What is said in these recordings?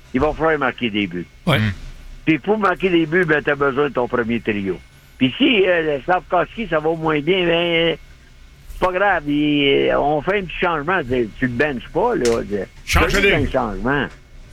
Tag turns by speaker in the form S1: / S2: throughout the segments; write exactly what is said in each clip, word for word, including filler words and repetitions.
S1: il va falloir marquer des buts.
S2: Ouais.
S1: Mm. Puis pour marquer des buts, ben, tu as besoin de ton premier trio. Puis si euh, Slafkovský, ça va moins bien, ben, c'est pas grave. Il, on fait un petit changement. Tu le benches pas, là.
S3: Change-le.
S1: un changement.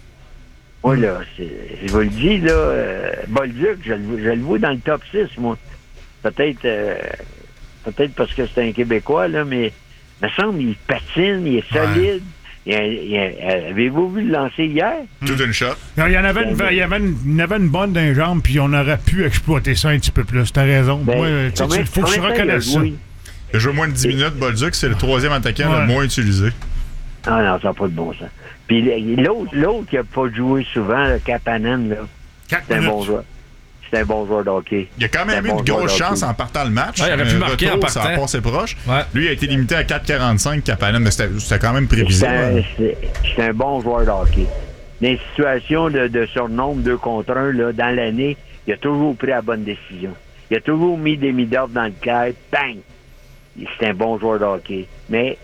S1: Moi, là, c'est, je vous le dis, là, euh, Bolduc, je, je le vois dans le top six, moi. Peut-être euh, peut-être parce que c'est un Québécois, là, mais il me semble qu'il patine, il est solide. Ouais. Il a, il a, avez-vous vu le lancer hier?
S3: Toute une shot.
S4: Il y en avait une, il y avait une, il y avait une bonne dans les jambes, puis on aurait pu exploiter ça un petit peu plus. T'as raison.
S1: Ben,
S4: Moi, il faut que je reconnaisse ça.
S3: Il a joué moins de dix minutes, Bolduc, c'est le troisième attaquant
S4: ouais.
S3: le moins utilisé.
S1: Ah non, ça n'a pas de bon sens. Puis l'autre, l'autre qui n'a pas joué souvent, le Kapanen, là, c'est un bon joueur. C'est un bon joueur de hockey.
S3: Il a quand même eu une grosse chance en partant le match.
S2: Ouais, il aurait pu marquer en partant.
S3: Ça a passé proche.
S2: Ouais.
S3: Lui, il a été limité à quatre quarante-cinq, Kapanen, mais c'était, c'était quand même prévisible.
S1: C'est un, c'est, c'est un bon joueur de hockey. Dans les situations de, de surnombre deux contre un, là, dans l'année, il a toujours pris la bonne décision. Il a toujours mis des mid-off dans le cœur. Bang! C'est un bon joueur de hockey. Mais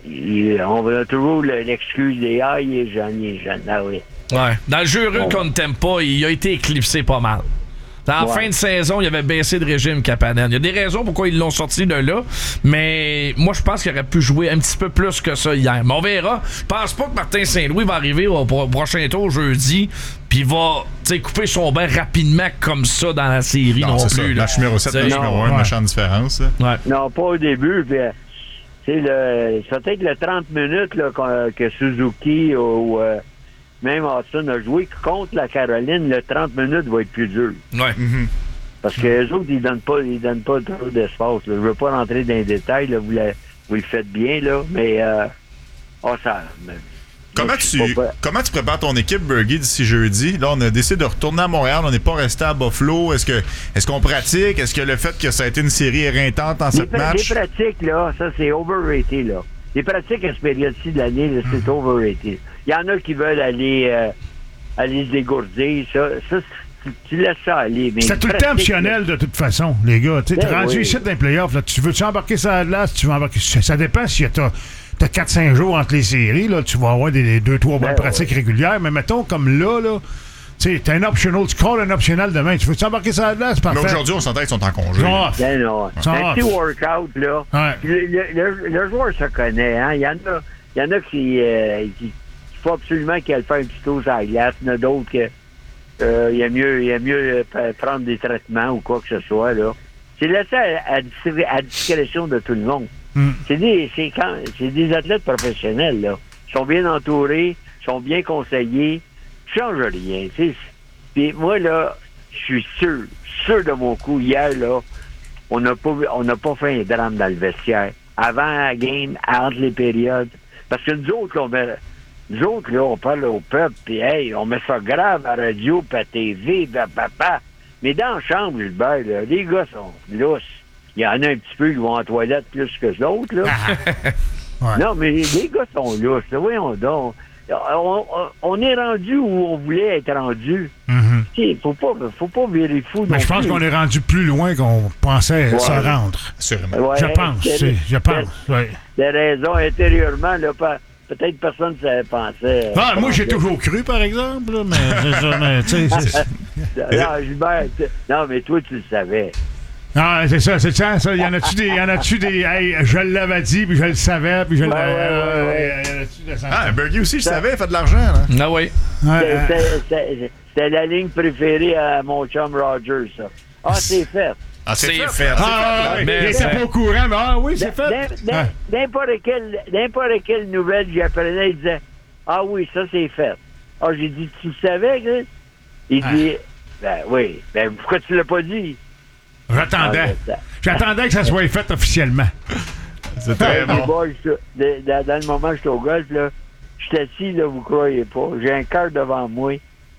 S1: il, on a toujours l'excuse des « Ah, il est jeune, il est jeune. » Ah oui.
S2: Ouais. Dans le jeu rude
S1: bon.
S2: qu'on ne t'aime pas, il a été éclipsé pas mal. En ouais. fin de saison, il avait baissé de régime, Kapanen. Il y a des raisons pourquoi ils l'ont sorti de là, mais moi, je pense qu'il aurait pu jouer un petit peu plus que ça hier. Mais on verra. Je pense pas que Martin Saint-Louis va arriver au prochain tour jeudi, puis il va couper son bain rapidement comme ça dans la série non, non
S3: c'est
S2: plus.
S3: Ça. Match numéro sept, match numéro un, méchante différence.
S2: Ouais.
S1: Non, pas au début. Puis, c'est le, c'est peut-être le trente minutes là, que Suzuki ou... Euh, même Austin a joué contre la Caroline, le trente minutes va être plus dur.
S2: Ouais.
S3: Mm-hmm.
S1: Parce que les autres, ils donnent pas, ils donnent pas trop d'espace. Là. Je veux pas rentrer dans les détails, là, vous, la, vous le faites bien, là, mais euh, oh, ça. Mais,
S3: comment,
S1: donc,
S3: tu,
S1: pas...
S3: comment tu prépares ton équipe, Bergie, d'ici jeudi? Là, on a décidé de retourner à Montréal, on n'est pas resté à Buffalo. Est-ce que est-ce qu'on pratique? Est-ce que le fait que ça a été une série éreintante en cette match?
S1: Les pratiques, là, ça, c'est overrated, là. Les pratiques à cette période-ci de l'année, là, c'est mm. overrated. Il y en a qui veulent aller, euh, aller se dégourdir. Ça, ça tu, tu laisses ça aller. Mais
S4: c'est tout le temps optionnel, de toute façon, les gars. Tu es
S1: ben
S4: rendu
S1: oui.
S4: ici dans les playoffs. Là, tu veux-tu embarquer ça à glace? Tu veux embarquer... Ça dépend si tu as quatre cinq jours entre les séries. Là, tu vas avoir des deux trois bonnes ben pratiques oui. régulières. Mais mettons, comme là, là tu sais, t'as un optional, tu calls un optional demain. Tu veux-tu embarquer ça à glace? Parfait.
S3: Mais aujourd'hui, on s'entend qu'ils sont en congé.
S1: Ben non. C'est un petit workout, là.
S4: Ouais.
S1: Le, le, le, le joueur se connaît, hein. Il y en a, il y en a qui, euh, qui il faut absolument qu'elle fasse un petit tour sur la glace. Il y en a d'autres que euh, il y a mieux, il y a mieux euh, prendre des traitements ou quoi que ce soit, là. C'est laissé à, à, à discrétion de tout le monde. Mm. C'est des, c'est quand, c'est des athlètes professionnels, là. Ils sont bien entourés, ils sont bien conseillés. Ils changent rien, tu sais. Puis moi, là, je suis sûr, sûr de mon coup, hier, là, on n'a pas, on n'a pas fait un drame dans le vestiaire. Avant la game, entre les périodes. Parce que nous autres, là, on met, nous autres, là, on parle au peuple, puis hey, on met ça grave à la radio, puis à la T V, puis à papa. Mais dans la chambre, Gilbert, là, les gars sont lousses. Il y en a un petit peu qui vont en toilette plus que d'autres, là. Ouais. Non, mais les gars sont lousses, là. Voyons donc. On, on, on est rendu où on voulait être rendu. Mm-hmm. Il faut pas, faut pas virer fou.
S4: Mais je pense qu'on est rendu plus loin qu'on pensait ouais. se rendre.
S3: Sûrement.
S4: Ouais, je pense. C'est, je pense. Ouais.
S1: Des raisons intérieurement, là, pas, peut-être personne ne pensait.
S4: Ah, moi, j'ai toujours cru, par exemple. Là, mais c'est ça, mais tu sais.
S1: Non, Gilbert, non, mais toi, tu le savais.
S4: Ah, c'est ça, c'est ça, ça. Y en a-tu des. Y en a-tu des. Hey, je l'avais dit, puis je le savais, puis je
S1: ouais,
S4: l'avais.
S1: Ouais, ouais,
S4: ouais.
S1: Ouais.
S4: Y en
S3: ah, Bergie aussi, je ça... savais, il fait de l'argent, là.
S2: Ah oui.
S1: Ouais, c'était, c'était, c'était la ligne préférée à mon chum Roger, ça. Ah, c'est fait.
S3: Ah, c'est, c'est fait.
S4: fait. Ah, oui, mais il était pas au courant, mais ah oui, c'est fait.
S1: N'im, n'importe, quelle, n'importe quelle nouvelle que j'apprenais, il disait ah oui, ça c'est fait. Ah, j'ai dit, tu le savais, que... Il ah. dit, ben oui, ben pourquoi tu l'as pas dit?
S4: J'attendais. Ah, J'attendais que ça soit fait officiellement.
S3: C'est très bon.
S1: Boys, dans, dans le moment où j'étais au golf, là, j'étais assis, là, vous croyez pas. J'ai un cœur devant moi,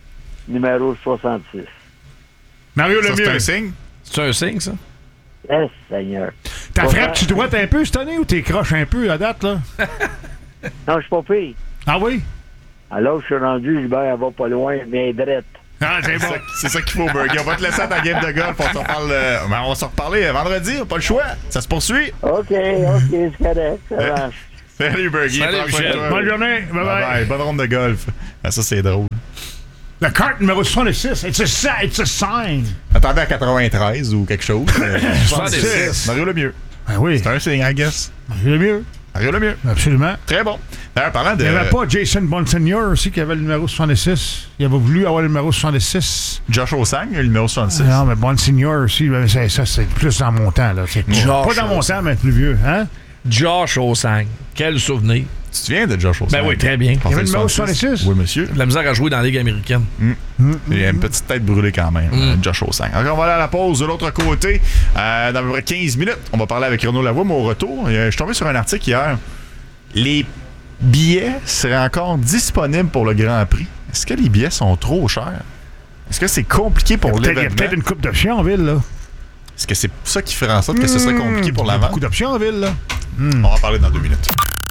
S1: numéro soixante-six.
S4: Mario
S3: ça,
S4: Lemieux.
S3: C'est un signe?
S2: C'est un signe, ça?
S1: Yes, Seigneur.
S4: T'as frappé tu droite un peu cette année ou t'es croche un peu à date, là?
S1: Non, je suis pas pire.
S4: Ah oui?
S1: Alors, je suis rendu, Gilbert, elle va pas loin, mais drette.
S4: Ah, c'est bon.
S3: C'est ça qu'il faut, Bergie. On va te laisser à ta game de golf. On s'en parle. Euh, on va s'en reparler vendredi. Pas le choix. Ça se poursuit.
S1: OK, OK, c'est correct. Ça marche.
S3: Salut, Bergie.
S2: Salut, Michel.
S4: Bonne journée. Bye bye.
S3: Bye bye. Bonne ronde de golf. Ah, ça, c'est drôle.
S4: La carte numéro soixante-six, it's a, si- it's a sign.
S3: Attendez à quatre-vingt-treize ou quelque chose. Euh,
S2: soixante-six.
S3: Mario Lemieux.
S4: Ben oui,
S3: C'est un signe, I guess.
S4: c'est le mieux.
S3: Mario Lemieux.
S4: Absolument.
S3: Très bon. D'ailleurs, parlant de.
S4: Il n'y avait pas Jason Bonsignor aussi qui avait le numéro soixante-six. Il avait voulu avoir le numéro soixante-six.
S3: Josh Osang, le numéro soixante-six.
S4: Non, mais Bonsignor aussi, ben, ça, ça, c'est plus dans mon temps. Là. C'est pas,
S2: Josh
S4: pas dans mon temps, mais plus vieux. Hein?
S2: Josh Osang. Quel souvenir.
S3: Tu te souviens de Josh Osang?
S2: Ben oui, très bien.
S4: Il y avait le numéro soixante-six?
S3: Oui, monsieur.
S2: De la misère à jouer dans la Ligue américaine.
S3: Il a une petite tête brûlée quand même,
S2: Mm.
S3: Josh Osang. Alors, on va aller à la pause de l'autre côté. Euh, dans à peu près quinze minutes, on va parler avec Renaud Lavoie, mais au retour, euh, je suis tombé sur un article hier. Les billets seraient encore disponibles pour le Grand Prix. Est-ce que les billets sont trop chers? Est-ce que c'est compliqué pour
S4: Peut-être- Il y a
S3: l'événement?
S4: peut-être une coupe d'options en ville. Là.
S3: Est-ce que c'est ça qui ferait en sorte que ce serait compliqué pour
S4: Il y a
S3: la vente?
S4: beaucoup d'options en ville. Là.
S3: On va en parler dans deux minutes.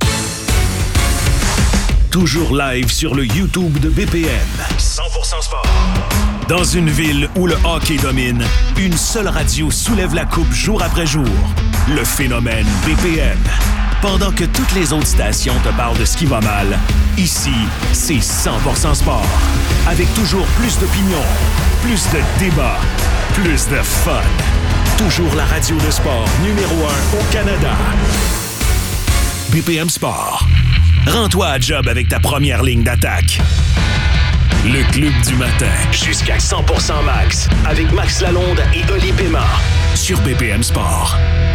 S5: Toujours live sur le YouTube de B P M. cent pour cent sport. Dans une ville où le hockey domine, une seule radio soulève la coupe jour après jour. Le phénomène B P M. Pendant que toutes les autres stations te parlent de ce qui va mal, ici, c'est cent pour cent sport. Avec toujours plus d'opinions, plus de débats, plus de fun. Toujours la radio de sport numéro un au Canada. B P M Sport. Rends-toi à job avec ta première ligne d'attaque. Le Club du matin. Jusqu'à cent pour cent max. Avec Max Lalonde et Oli Pema. Sur B P M Sport.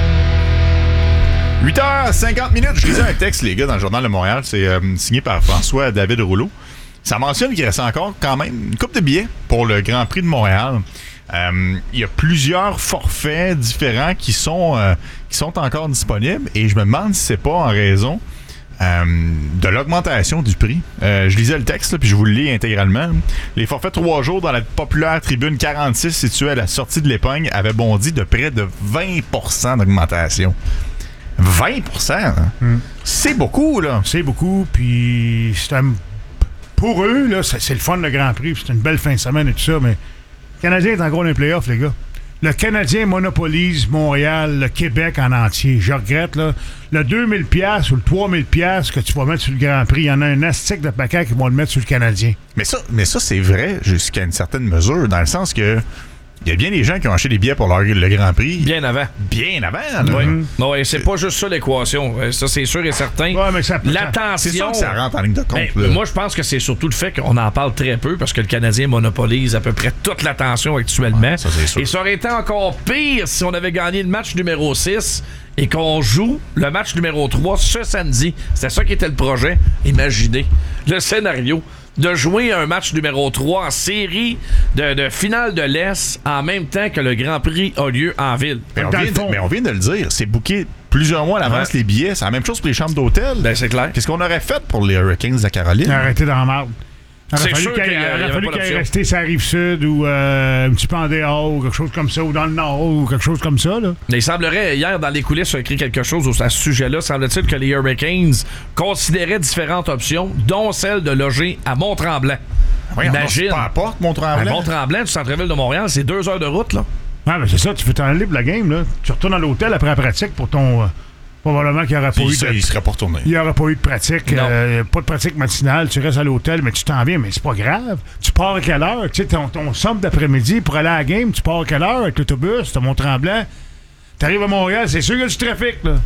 S3: huit heures cinquante minutes. Je lisais un texte, les gars, dans le Journal de Montréal. C'est euh, signé par François-David Rouleau. Ça mentionne qu'il reste encore quand même une coupe de billets pour le Grand Prix de Montréal. Euh, il y a plusieurs forfaits différents qui sont, euh, qui sont encore disponibles. Et je me demande si c'est pas en raison euh, de l'augmentation du prix. Euh, je lisais le texte, là, puis je vous le lis intégralement. Les forfaits trois jours dans la populaire tribune quarante-six située à la sortie de l'Épogne avaient bondi de près de vingt pour cent d'augmentation. vingt pour cent? Hein?
S4: Mm.
S3: C'est beaucoup, là.
S4: C'est beaucoup, puis c'est un- pour eux, là, c'est, c'est le fun, le Grand Prix, puis c'est une belle fin de semaine et tout ça, mais le Canadien est encore dans les playoffs, les gars. Le Canadien monopolise Montréal, le Québec en entier. Je regrette, là, le deux mille dollars ou le trois mille dollars que tu vas mettre sur le Grand Prix, il y en a un astique de paquet qui vont le mettre sur le Canadien.
S3: Mais ça, mais ça c'est vrai jusqu'à une certaine mesure, dans le sens que il y a bien des gens qui ont acheté des billets pour leur, le Grand Prix
S2: Bien avant.
S3: bien avant. Là.
S2: Oui. Ouais, c'est pas juste ça l'équation. Euh, Ça, c'est sûr et certain.
S4: Ouais, mais ça-
S2: L'attention.
S3: C'est sûr que ça rentre en ligne de compte.
S2: Ben,
S3: là.
S2: moi, je pense que c'est surtout le fait qu'on en parle très peu parce que le Canadien monopolise à peu près toute l'attention actuellement.
S3: Ouais, ça, c'est sûr.
S2: Et ça aurait été encore pire si on avait gagné le match numéro six et qu'on joue le match numéro trois ce samedi. C'était ça qui était le projet. Imaginez le scénario de jouer un match numéro trois en série de, de finale de l'Est en même temps que le Grand Prix a lieu en ville.
S3: mais, on
S4: dans
S3: vient
S4: le
S3: de,
S4: fond.
S3: mais on vient de le dire, c'est booké plusieurs mois à l'avance
S2: Ouais.
S3: les billets. C'est la même chose pour les chambres d'hôtel.
S2: Ben, c'est clair.
S3: Qu'est-ce qu'on aurait fait pour les Hurricanes de la Caroline?
S4: Arrêtez dans la marde. Il aurait
S2: C'est
S4: fallu
S2: sûr
S4: qu'il
S2: qu'il y a-
S4: il
S2: il y
S4: aurait
S2: avait
S4: fallu
S2: pas
S4: qu'il
S2: d'option.
S4: resté sur la rive sud ou euh, un petit peu en dehors ou quelque chose comme ça, ou dans le nord ou quelque chose comme ça. Là.
S2: Mais il semblerait, hier, dans les coulisses, a écrit quelque chose à ce sujet-là. Semble-t-il que les Hurricanes considéraient différentes options, dont celle de loger à Mont-Tremblant.
S3: Voyons, non, c'est
S2: Imagine.
S3: pas à porte, mon
S2: À
S3: tremblant.
S2: Mont-Tremblant, du centre-ville de Montréal, c'est deux heures de route, là.
S4: Ouais, mais c'est ça, tu veux t'en aller pour la game. Là. Tu retournes à l'hôtel après la pratique pour ton. Euh, probablement qu'il n'y aura pas
S3: Puis
S4: eu
S3: ça,
S4: de.
S3: il serait pas retourné.
S4: Il n'y aura pas eu de pratique,
S2: Non.
S4: euh, pas de pratique matinale, tu restes à l'hôtel, mais tu t'en viens, mais c'est pas grave. Tu pars à quelle heure? Tu sais, ton, ton somme d'après-midi pour aller à la game, tu pars à quelle heure avec l'autobus, t'as Mont-Tremblant. T'arrives à Montréal, c'est sûr qu'il y a du trafic, là.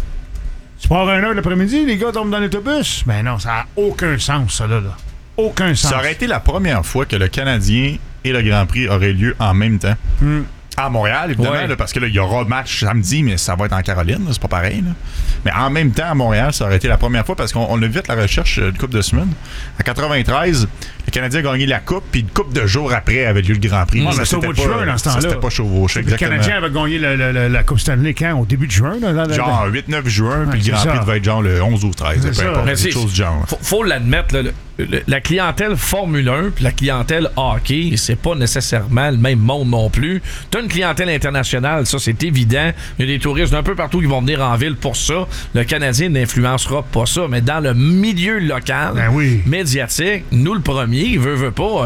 S4: Tu pars à une heure de l'après-midi, les gars tombent dans l'autobus. Ben non, ça n'a aucun sens, ça, là. là. Aucun sens.
S3: Ça aurait été la première fois que le Canadien et le Grand Prix auraient lieu en même temps.
S4: Hmm.
S3: À Montréal, évidemment,
S2: Ouais.
S3: là, parce que là, il y aura match samedi, mais ça va être en Caroline, là, c'est pas pareil. Là. Mais en même temps, à Montréal, ça aurait été la première fois parce qu'on on a vu la recherche euh, une couple de semaines. En quatre-vingt-treize, le Canadien a gagné la Coupe, puis une couple de jours après avait lieu le Grand Prix.
S4: Ouais,
S3: Ça,
S4: mais c'est au
S3: c'était
S4: mois de
S3: pas-
S4: juin, dans ce
S3: ça,
S4: temps-là.
S3: c'était pas chevauché,
S4: Le
S3: exactement.
S4: Canadien avait gagné le- le- le- la Coupe Stanley quand? Au début de juin? Là, là, là,
S3: Genre huit neuf juin, puis
S4: Ouais,
S3: le Grand
S4: c'est
S3: Prix
S4: ça.
S3: devait être genre le onze ou treize,
S4: C'est
S3: peu
S4: ça.
S3: importe,
S2: Mais
S3: quelque
S2: c'est-
S3: chose du genre.
S2: Faut, faut l'admettre, là, le- le- la clientèle Formule un puis la clientèle hockey, c'est pas nécessairement le même monde non plus. T'as une clientèle internationale, ça c'est évident. Il y a des touristes d'un peu partout qui vont venir en ville pour ça. Le Canadien n'influencera pas ça, mais dans le milieu local,
S4: Ben oui.
S2: médiatique, nous le premier, veut, veut pas. euh,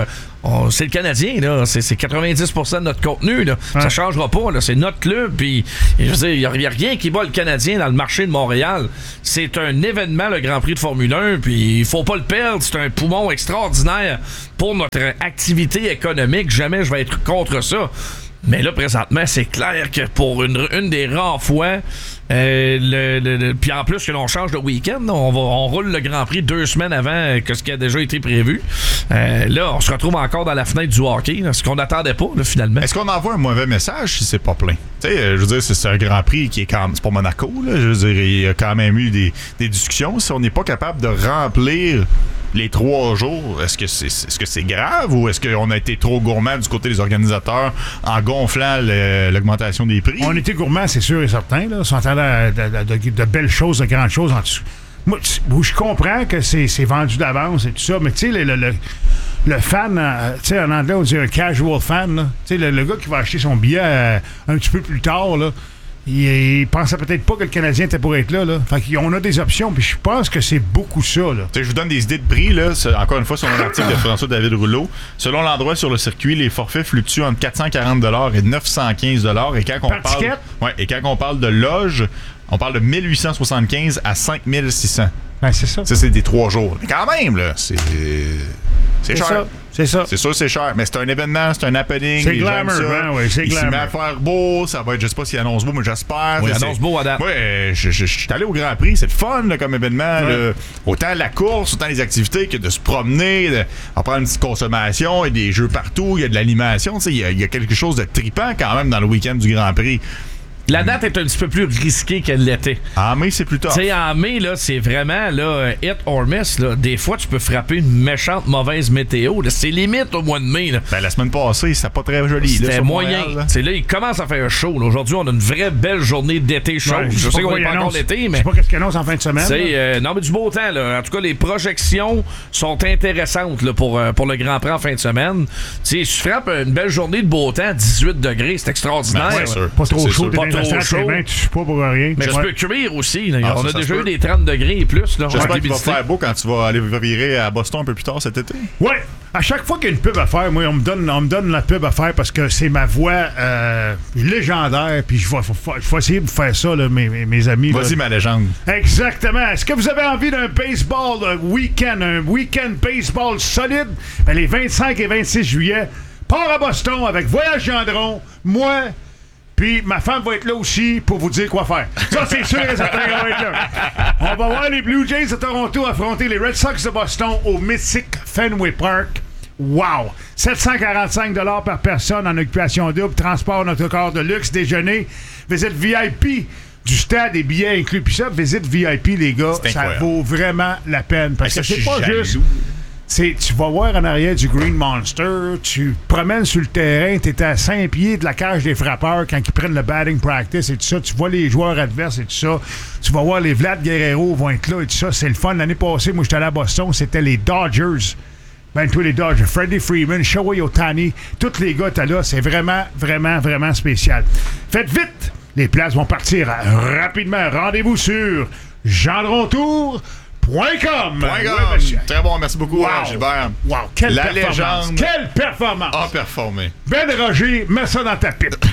S2: on, c'est le Canadien, là. C'est, c'est quatre-vingt-dix pour cent de notre contenu, là. Ouais. Ça changera pas, là. C'est notre club, puis je veux dire, il n'y a, a rien qui bat le Canadien dans le marché de Montréal. C'est un événement, le Grand Prix de Formule un, puis il faut pas le perdre. C'est un poumon extraordinaire pour notre activité économique. Jamais je vais être contre ça. Mais là, présentement, c'est clair que pour une, une des rares fois, euh, le, le, le, puis en plus que l'on change de week-end, on, va, on roule le Grand Prix deux semaines avant que ce qui a déjà été prévu. Euh, là, on se retrouve encore dans la fenêtre du hockey, là, ce qu'on n'attendait pas, là, finalement.
S3: Est-ce qu'on envoie un mauvais message si c'est pas plein? Tu sais, je veux dire, c'est, c'est un Grand Prix qui est quand même... C'est pas Monaco, là. Je veux dire, il y a quand même eu des, des discussions. Si on n'est pas capable de remplir les trois jours, est-ce que c'est, est-ce que c'est grave ou est-ce qu'on a été trop gourmand du côté des organisateurs en gonflant le, l'augmentation des prix?
S4: On était gourmand, c'est sûr et certain. Là. On s'entendait de, de, de, de belles choses, de grandes choses. En dessous. Moi, je comprends que c'est, c'est vendu d'avance et tout ça, mais tu sais, le, le, le, le fan, euh, tu sais, en anglais, on dit un casual fan. Tu sais, le, le gars qui va acheter son billet euh, un petit peu plus tard, là, Il, il pensait peut-être pas que le Canadien était pour être là. là. Fait qu'on a des options, puis je pense que c'est beaucoup ça. Là.
S3: Je vous donne des idées de prix. Là. Encore une fois, selon l'article de François-David Rouleau, selon l'endroit sur le circuit, les forfaits fluctuent entre quatre cent quarante dollars et neuf cent quinze dollars. Et quand on
S4: Par
S3: parle,
S4: ticket?
S3: Ouais, et quand on parle de loge, on parle de mille huit cent soixante-quinze à cinq mille six cents.
S4: Ben, c'est ça.
S3: Ça, c'est des trois jours. Mais quand même, là, c'est... C'est, c'est cher.
S4: Ça. C'est ça.
S3: C'est sûr, c'est cher. Mais c'est un événement, c'est un happening.
S4: C'est glamour, hein, oui, c'est glamour.
S3: Il s'y met à faire beau. Ça va être, je sais pas s'il annonce beau, mais j'espère.
S2: Oui, il annonce beau à date.
S3: Oui, je, je, je suis allé au Grand Prix. C'est le fun, là, comme événement.
S4: Ouais.
S3: Là. Autant la course, autant les activités que de se promener, de en prendre une petite consommation. Il y a des jeux partout, il y a de l'animation. Il y, a, il y a quelque chose de trippant quand même dans le week-end du Grand Prix.
S2: La date est un petit peu plus risquée qu'elle l'était.
S3: En mai, c'est plus tard.
S2: Tu sais, en mai, là, c'est vraiment là, hit or miss. Là. Des fois, tu peux frapper une méchante mauvaise météo. Là. C'est limite au mois de mai. Là.
S3: Ben, la semaine passée, c'était pas très joli.
S2: C'était
S3: là,
S2: moyen.
S3: Montréal, là.
S2: Là, il commence à faire chaud. Là. Aujourd'hui, on a une vraie belle journée d'été chaude.
S4: Ouais,
S2: je sais qu'on n'est pas encore d'été, mais...
S4: Je sais pas qu'est-ce qu'il annonce en fin de semaine.
S2: Euh, non, mais du beau temps. Là. En tout cas, les projections sont intéressantes là, pour, euh, pour le Grand Prix en fin de semaine. Si tu frappes une belle journée de beau temps, dix-huit degrés, c'est extraordinaire.
S3: Ben, c'est sûr.
S4: Pas trop
S3: c'est
S4: chaud,
S3: sûr.
S4: pas trop chaud. Je suis pas pour rien.
S2: Mais
S4: ouais.
S2: ça peut cuire aussi. Là.
S3: Ah,
S2: on
S3: ça,
S2: a
S3: ça
S2: déjà
S3: peut.
S2: eu des trente degrés et plus. Là,
S3: J'espère qu'il va faire beau quand tu vas aller virer à Boston un peu plus tard cet été.
S4: Ouais. À chaque fois qu'il y a une pub à faire, moi, on me donne, on me donne la pub à faire parce que c'est ma voix euh, légendaire. Puis je vais, je vais essayer de vous faire ça, là, mes, mes, mes amis.
S3: Vas-y,
S4: là.
S3: ma légende.
S4: Exactement. Est-ce que vous avez envie d'un baseball un week-end, un week-end baseball solide? Ben, les vingt-cinq et vingt-six juillet, part à Boston avec Voyage Gendron, moi... Puis ma femme va être là aussi pour vous dire quoi faire. Ça, c'est sûr et certain qu'on va être là. On va voir les Blue Jays de Toronto affronter les Red Sox de Boston au mythique Fenway Park. Wow! sept cent quarante-cinq dollars par personne en occupation double, transport notre corps de luxe, déjeuner, visite V I P du stade et billets inclus. Puis ça, visite V I P, les gars, ça vaut vraiment la peine. Parce que c'est pas juste... C'est, tu vas voir en arrière du Green Monster, tu promènes sur le terrain, tu es à cinq pieds de la cage des frappeurs quand ils prennent le batting practice et tout ça. Tu vois les joueurs adverses et tout ça. Tu vas voir les Vlad Guerrero vont être là et tout ça. C'est le fun. L'année passée, moi, j'étais allé à Boston, c'était les Dodgers. Ben, tous les Dodgers. Freddie Freeman, Shohei Ohtani, tous les gars étaient là. C'est vraiment, vraiment, vraiment spécial. Faites vite! Les places vont partir rapidement. Rendez-vous sur Gendron Tour. Point com.
S3: Point com. Oui, très bon, merci beaucoup,
S4: wow.
S3: Gilbert.
S4: Wow, quelle
S3: La
S4: performance.
S3: légende
S4: Quelle performance.
S3: a performé.
S4: Ben Roger, mets ça dans ta pipe.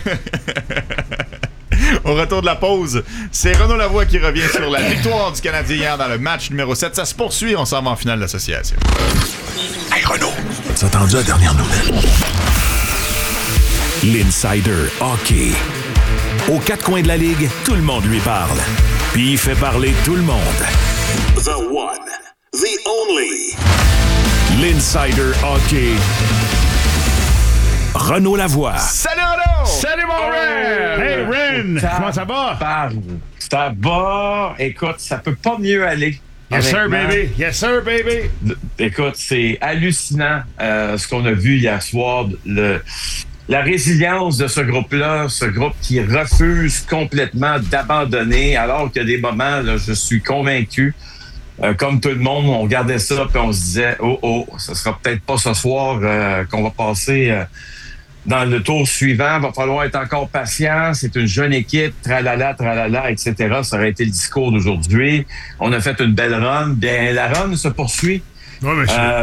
S3: Au retour de la pause, c'est Renaud Lavoie qui revient sur la victoire du Canadien hier dans le match numéro sept. Ça se poursuit, on s'en va en finale d'association.
S5: Hey Renaud, as entendu la dernière nouvelle? L'Insider Hockey. Aux quatre coins de la Ligue, tout le monde lui parle. Puis il fait parler tout le monde.
S6: The one, the only.
S5: L'Insider Hockey. Renaud Lavoie.
S3: Salut Renaud!
S2: Salut mon Ren!
S4: Hey Ren,
S7: Ça
S4: comment ça va?
S7: parle. Ça va. Écoute, ça peut pas mieux aller.
S4: Yes sir,
S7: honnêtement.
S4: baby. Yes sir, baby.
S7: Écoute, c'est hallucinant euh, ce qu'on a vu hier soir. Le, la résilience de ce groupe-là, ce groupe qui refuse complètement d'abandonner, alors qu'il y a des moments, là, je suis convaincu, euh, comme tout le monde, on regardait ça puis on se disait, oh oh, ce sera peut-être pas ce soir euh, qu'on va passer euh, dans le tour suivant. Va falloir être encore patient. C'est une jeune équipe, tralala, tralala, et cetera. Ça aurait été le discours d'aujourd'hui. On a fait une belle run. Bien, la run se poursuit.
S4: Oui, monsieur.
S7: Euh,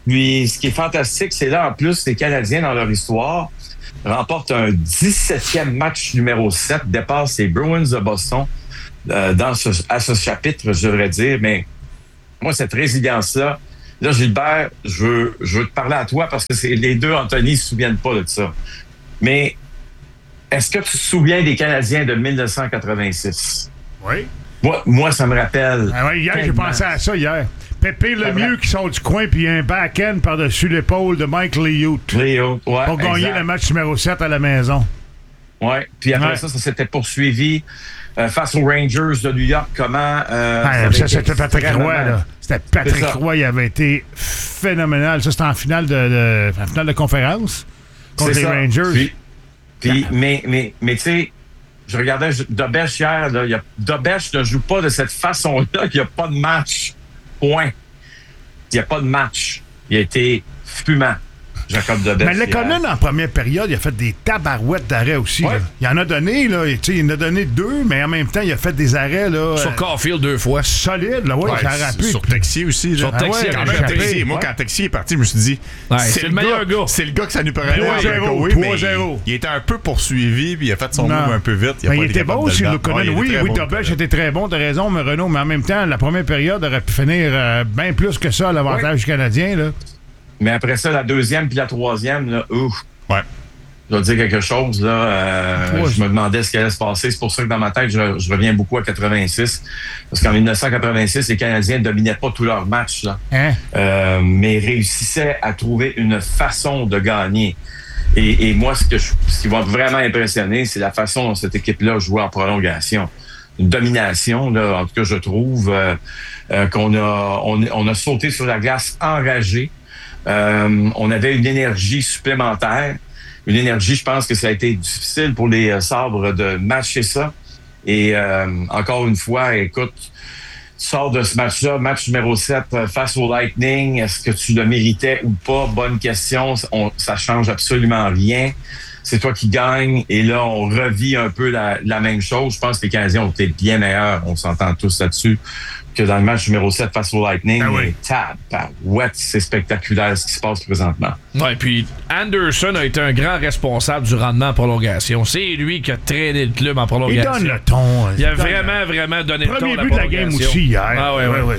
S7: Puis, ce qui est fantastique, c'est là, en plus, les Canadiens, dans leur histoire, remportent un dix-septième match numéro sept, dépassent les Bruins de Boston euh, dans ce, à ce chapitre, je devrais dire. Mais moi, cette résilience-là, là, Gilbert, je veux, je veux te parler à toi parce que c'est, les deux, Anthony, ne se souviennent pas de ça. Mais est-ce que tu te souviens des Canadiens de dix-neuf cent quatre-vingt-six?
S4: Oui.
S7: Moi, moi, ça me rappelle.
S4: Ah ouais, hier, j'ai pensé à ça hier. Pépé Lemieux qui sort du coin, puis un back-end par-dessus l'épaule de Mike Liut.
S7: Liut, ouais.
S4: Pour gagner
S7: exact.
S4: le match numéro sept à la maison.
S7: Oui. Puis après
S4: ouais.
S7: ça, ça s'était poursuivi euh, face aux Rangers de New York. Comment. Euh,
S4: ah,
S7: ça,
S4: ça c'était Patrick Roy, là. C'était Patrick Roy, il avait été phénoménal. Ça, c'était en finale de, de, en finale de conférence contre les
S7: ça.
S4: Rangers.
S7: Puis, puis ah. mais, mais, mais tu sais, je regardais Dobech hier. Là, y a, Dobech ne joue pas de cette façon-là. Il n'y a pas de match. Point. Il n'y a pas de match. Il a été fumant, Jacob Dobech.
S4: Mais Lekonen, en première période, il a fait des tabarouettes d'arrêt aussi.
S7: Ouais.
S4: Là. Il en a donné, là. Il en a donné deux, mais en même temps, il a fait des arrêts, là.
S2: Sur
S4: euh,
S2: Caulfield deux fois.
S4: Solide, là. Ouais,
S3: Ouais,
S4: ça a rappelé.
S3: sur Texier aussi.
S2: Sur
S3: Là.
S2: Texier,
S3: Ah ouais,
S2: quand
S3: quand
S2: même,
S3: Texier, moi,
S4: ouais.
S3: quand Texier est parti, je me suis dit,
S2: Ouais, c'est le meilleur gars.
S3: C'est le gars que ça nous prenait.
S4: trois zéro, trois zéro.
S3: Il, il était un peu poursuivi, puis il a fait son
S4: Non.
S3: move un peu vite. Il, a
S4: Mais
S3: pas
S4: il
S3: été
S4: était
S3: capable
S4: bon
S3: de
S4: aussi,
S3: le
S4: le
S3: battre.
S4: Lekonen.
S3: Ouais,
S4: Oui,
S3: il était
S4: oui,
S3: très bon,
S4: Dobech
S3: le
S4: était très bon, t'as raison, mais Renaud, mais en même temps, la première période aurait pu finir euh, bien plus que ça, l'avantage ouais. canadien, là.
S7: Mais après ça, la deuxième puis la troisième, là, ouf.
S3: Ouais.
S7: Je dois dire quelque chose, là. Euh, je me demandais ce qui allait se passer. C'est pour ça que dans ma tête, je, je reviens beaucoup à quatre-vingt-six. Parce qu'en dix-neuf cent quatre-vingt-six, les Canadiens ne dominaient pas tous leurs matchs, là.
S4: Hein?
S7: Euh, mais réussissaient à trouver une façon de gagner. Et, et moi, ce, que je, ce qui va vraiment impressionner, c'est la façon dont cette équipe-là jouait en prolongation. Une domination, là, en tout cas, je trouve, euh, euh, qu'on a, on, on a sauté sur la glace enragé. Euh, on avait une énergie supplémentaire. Une énergie, je pense que ça a été difficile pour les euh, Sabres de matcher ça. Et euh, encore une fois, écoute, tu sors de ce match-là, match numéro sept euh, face au Lightning. Est-ce que tu le méritais ou pas? Bonne question. On, ça change absolument rien. C'est toi qui gagne. Et là, on revit un peu la, la même chose. Je pense que les Canadiens ont été bien meilleurs. On s'entend tous là-dessus. Que dans le match numéro sept face au Lightning.
S4: Ah oui.
S7: Ouais, c'est spectaculaire ce qui se passe présentement.
S2: Ouais, puis Anderson a été un grand responsable du rendement en prolongation. C'est lui qui a traîné le club en prolongation.
S4: Il donne le ton.
S2: Il a
S4: donne
S2: vraiment,
S4: le...
S2: vraiment donné le ton.
S4: Premier
S2: de la
S4: but de la game aussi hier.
S2: Ah ouais, ouais, ouais.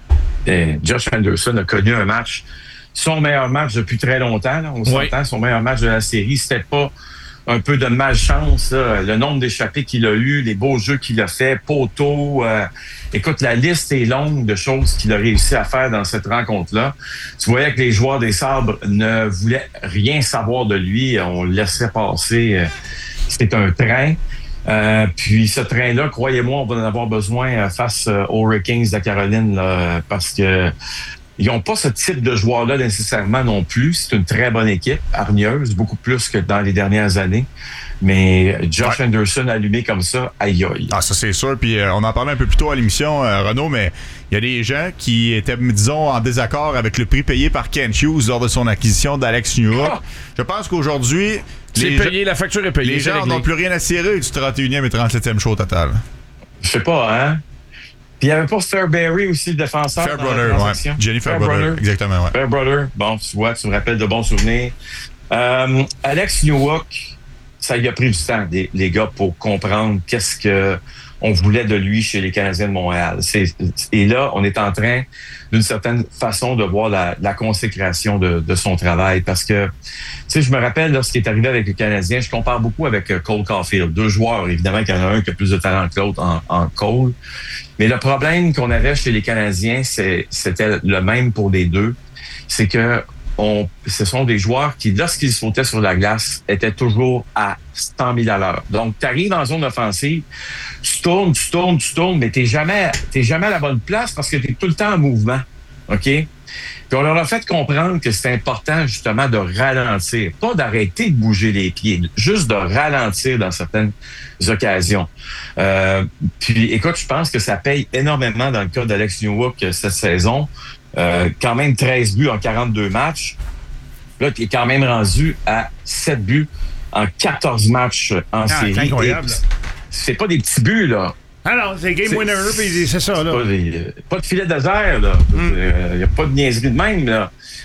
S7: Et Josh Anderson a connu un match, son meilleur match depuis très longtemps. Là, on
S2: ouais.
S7: s'entend, son meilleur match de la série. C'était pas un peu de malchance, là. Le nombre d'échappées qu'il a eu, les beaux jeux qu'il a fait, poteau. Euh, écoute, la liste est longue de choses qu'il a réussi à faire dans cette rencontre-là. Tu voyais que les joueurs des Sabres ne voulaient rien savoir de lui. On le laissait passer. C'est un train. Euh, puis ce train-là, croyez-moi, on va en avoir besoin face aux Hurricanes de la Caroline, là, parce que ils n'ont pas ce type de joueur-là nécessairement non plus. C'est une très bonne équipe, hargneuse, beaucoup plus que dans les dernières années. Mais Josh ouais. Anderson allumé comme ça, aïe aïe.
S3: Ah, ça c'est sûr. Puis euh, on en parlait un peu plus tôt à l'émission, euh, Renaud, mais il y a des gens qui étaient, disons, en désaccord avec le prix payé par Kent Hughes lors de son acquisition d'Alex Newhook. Ah! Je pense qu'aujourd'hui...
S2: C'est payé, la facture est payée.
S3: Les gens n'ont plus rien à cirer du trente et unième et trente-septième show total.
S7: Je sais pas, hein? Puis il n'y avait pas Fairbury aussi, le défenseur.
S3: Fairbrother, ouais. Jenny Fairbrother, exactement, ouais.
S7: Fairbrother, bon, tu vois, tu me rappelles de bons souvenirs. Euh, Alex Newhook, ça y a pris du temps, les, les gars, pour comprendre qu'est-ce que on voulait de lui chez les Canadiens de Montréal. C'est, et là, on est en train, d'une certaine façon, de voir la, la consécration de, de son travail. Parce que, tu sais, je me rappelle, là, ce qui est arrivé avec les Canadiens, je compare beaucoup avec Cole Caulfield. Deux joueurs, évidemment, qu'il y en a un qui a plus de talent que l'autre en, en Cole. Mais le problème qu'on avait chez les Canadiens, c'est, c'était le même pour les deux. C'est que on, ce sont des joueurs qui, lorsqu'ils sautaient sur la glace, étaient toujours à cent mille à l'heure. Donc, tu arrives en zone offensive, tu tournes, tu tournes, tu tournes, mais t'es jamais, t'es jamais à la bonne place parce que t'es tout le temps en mouvement. OK? Puis on leur a fait comprendre que c'est important, justement, de ralentir. Pas d'arrêter de bouger les pieds, juste de ralentir dans certaines occasions. Euh, puis, écoute, je pense que ça paye énormément dans le cas d'Alex Newhook cette saison. Euh, quand même treize buts en quarante-deux matchs. Là, tu es quand même rendu à sept buts en quatorze matchs en ah, série.
S4: C'est incroyable.
S7: C'est pas des petits buts, là.
S4: Ah non, c'est game winner, puis c'est ça, là.
S7: Pas, des, pas de filet désert, là. Il mm. n'y a pas de niaiserie de même, là.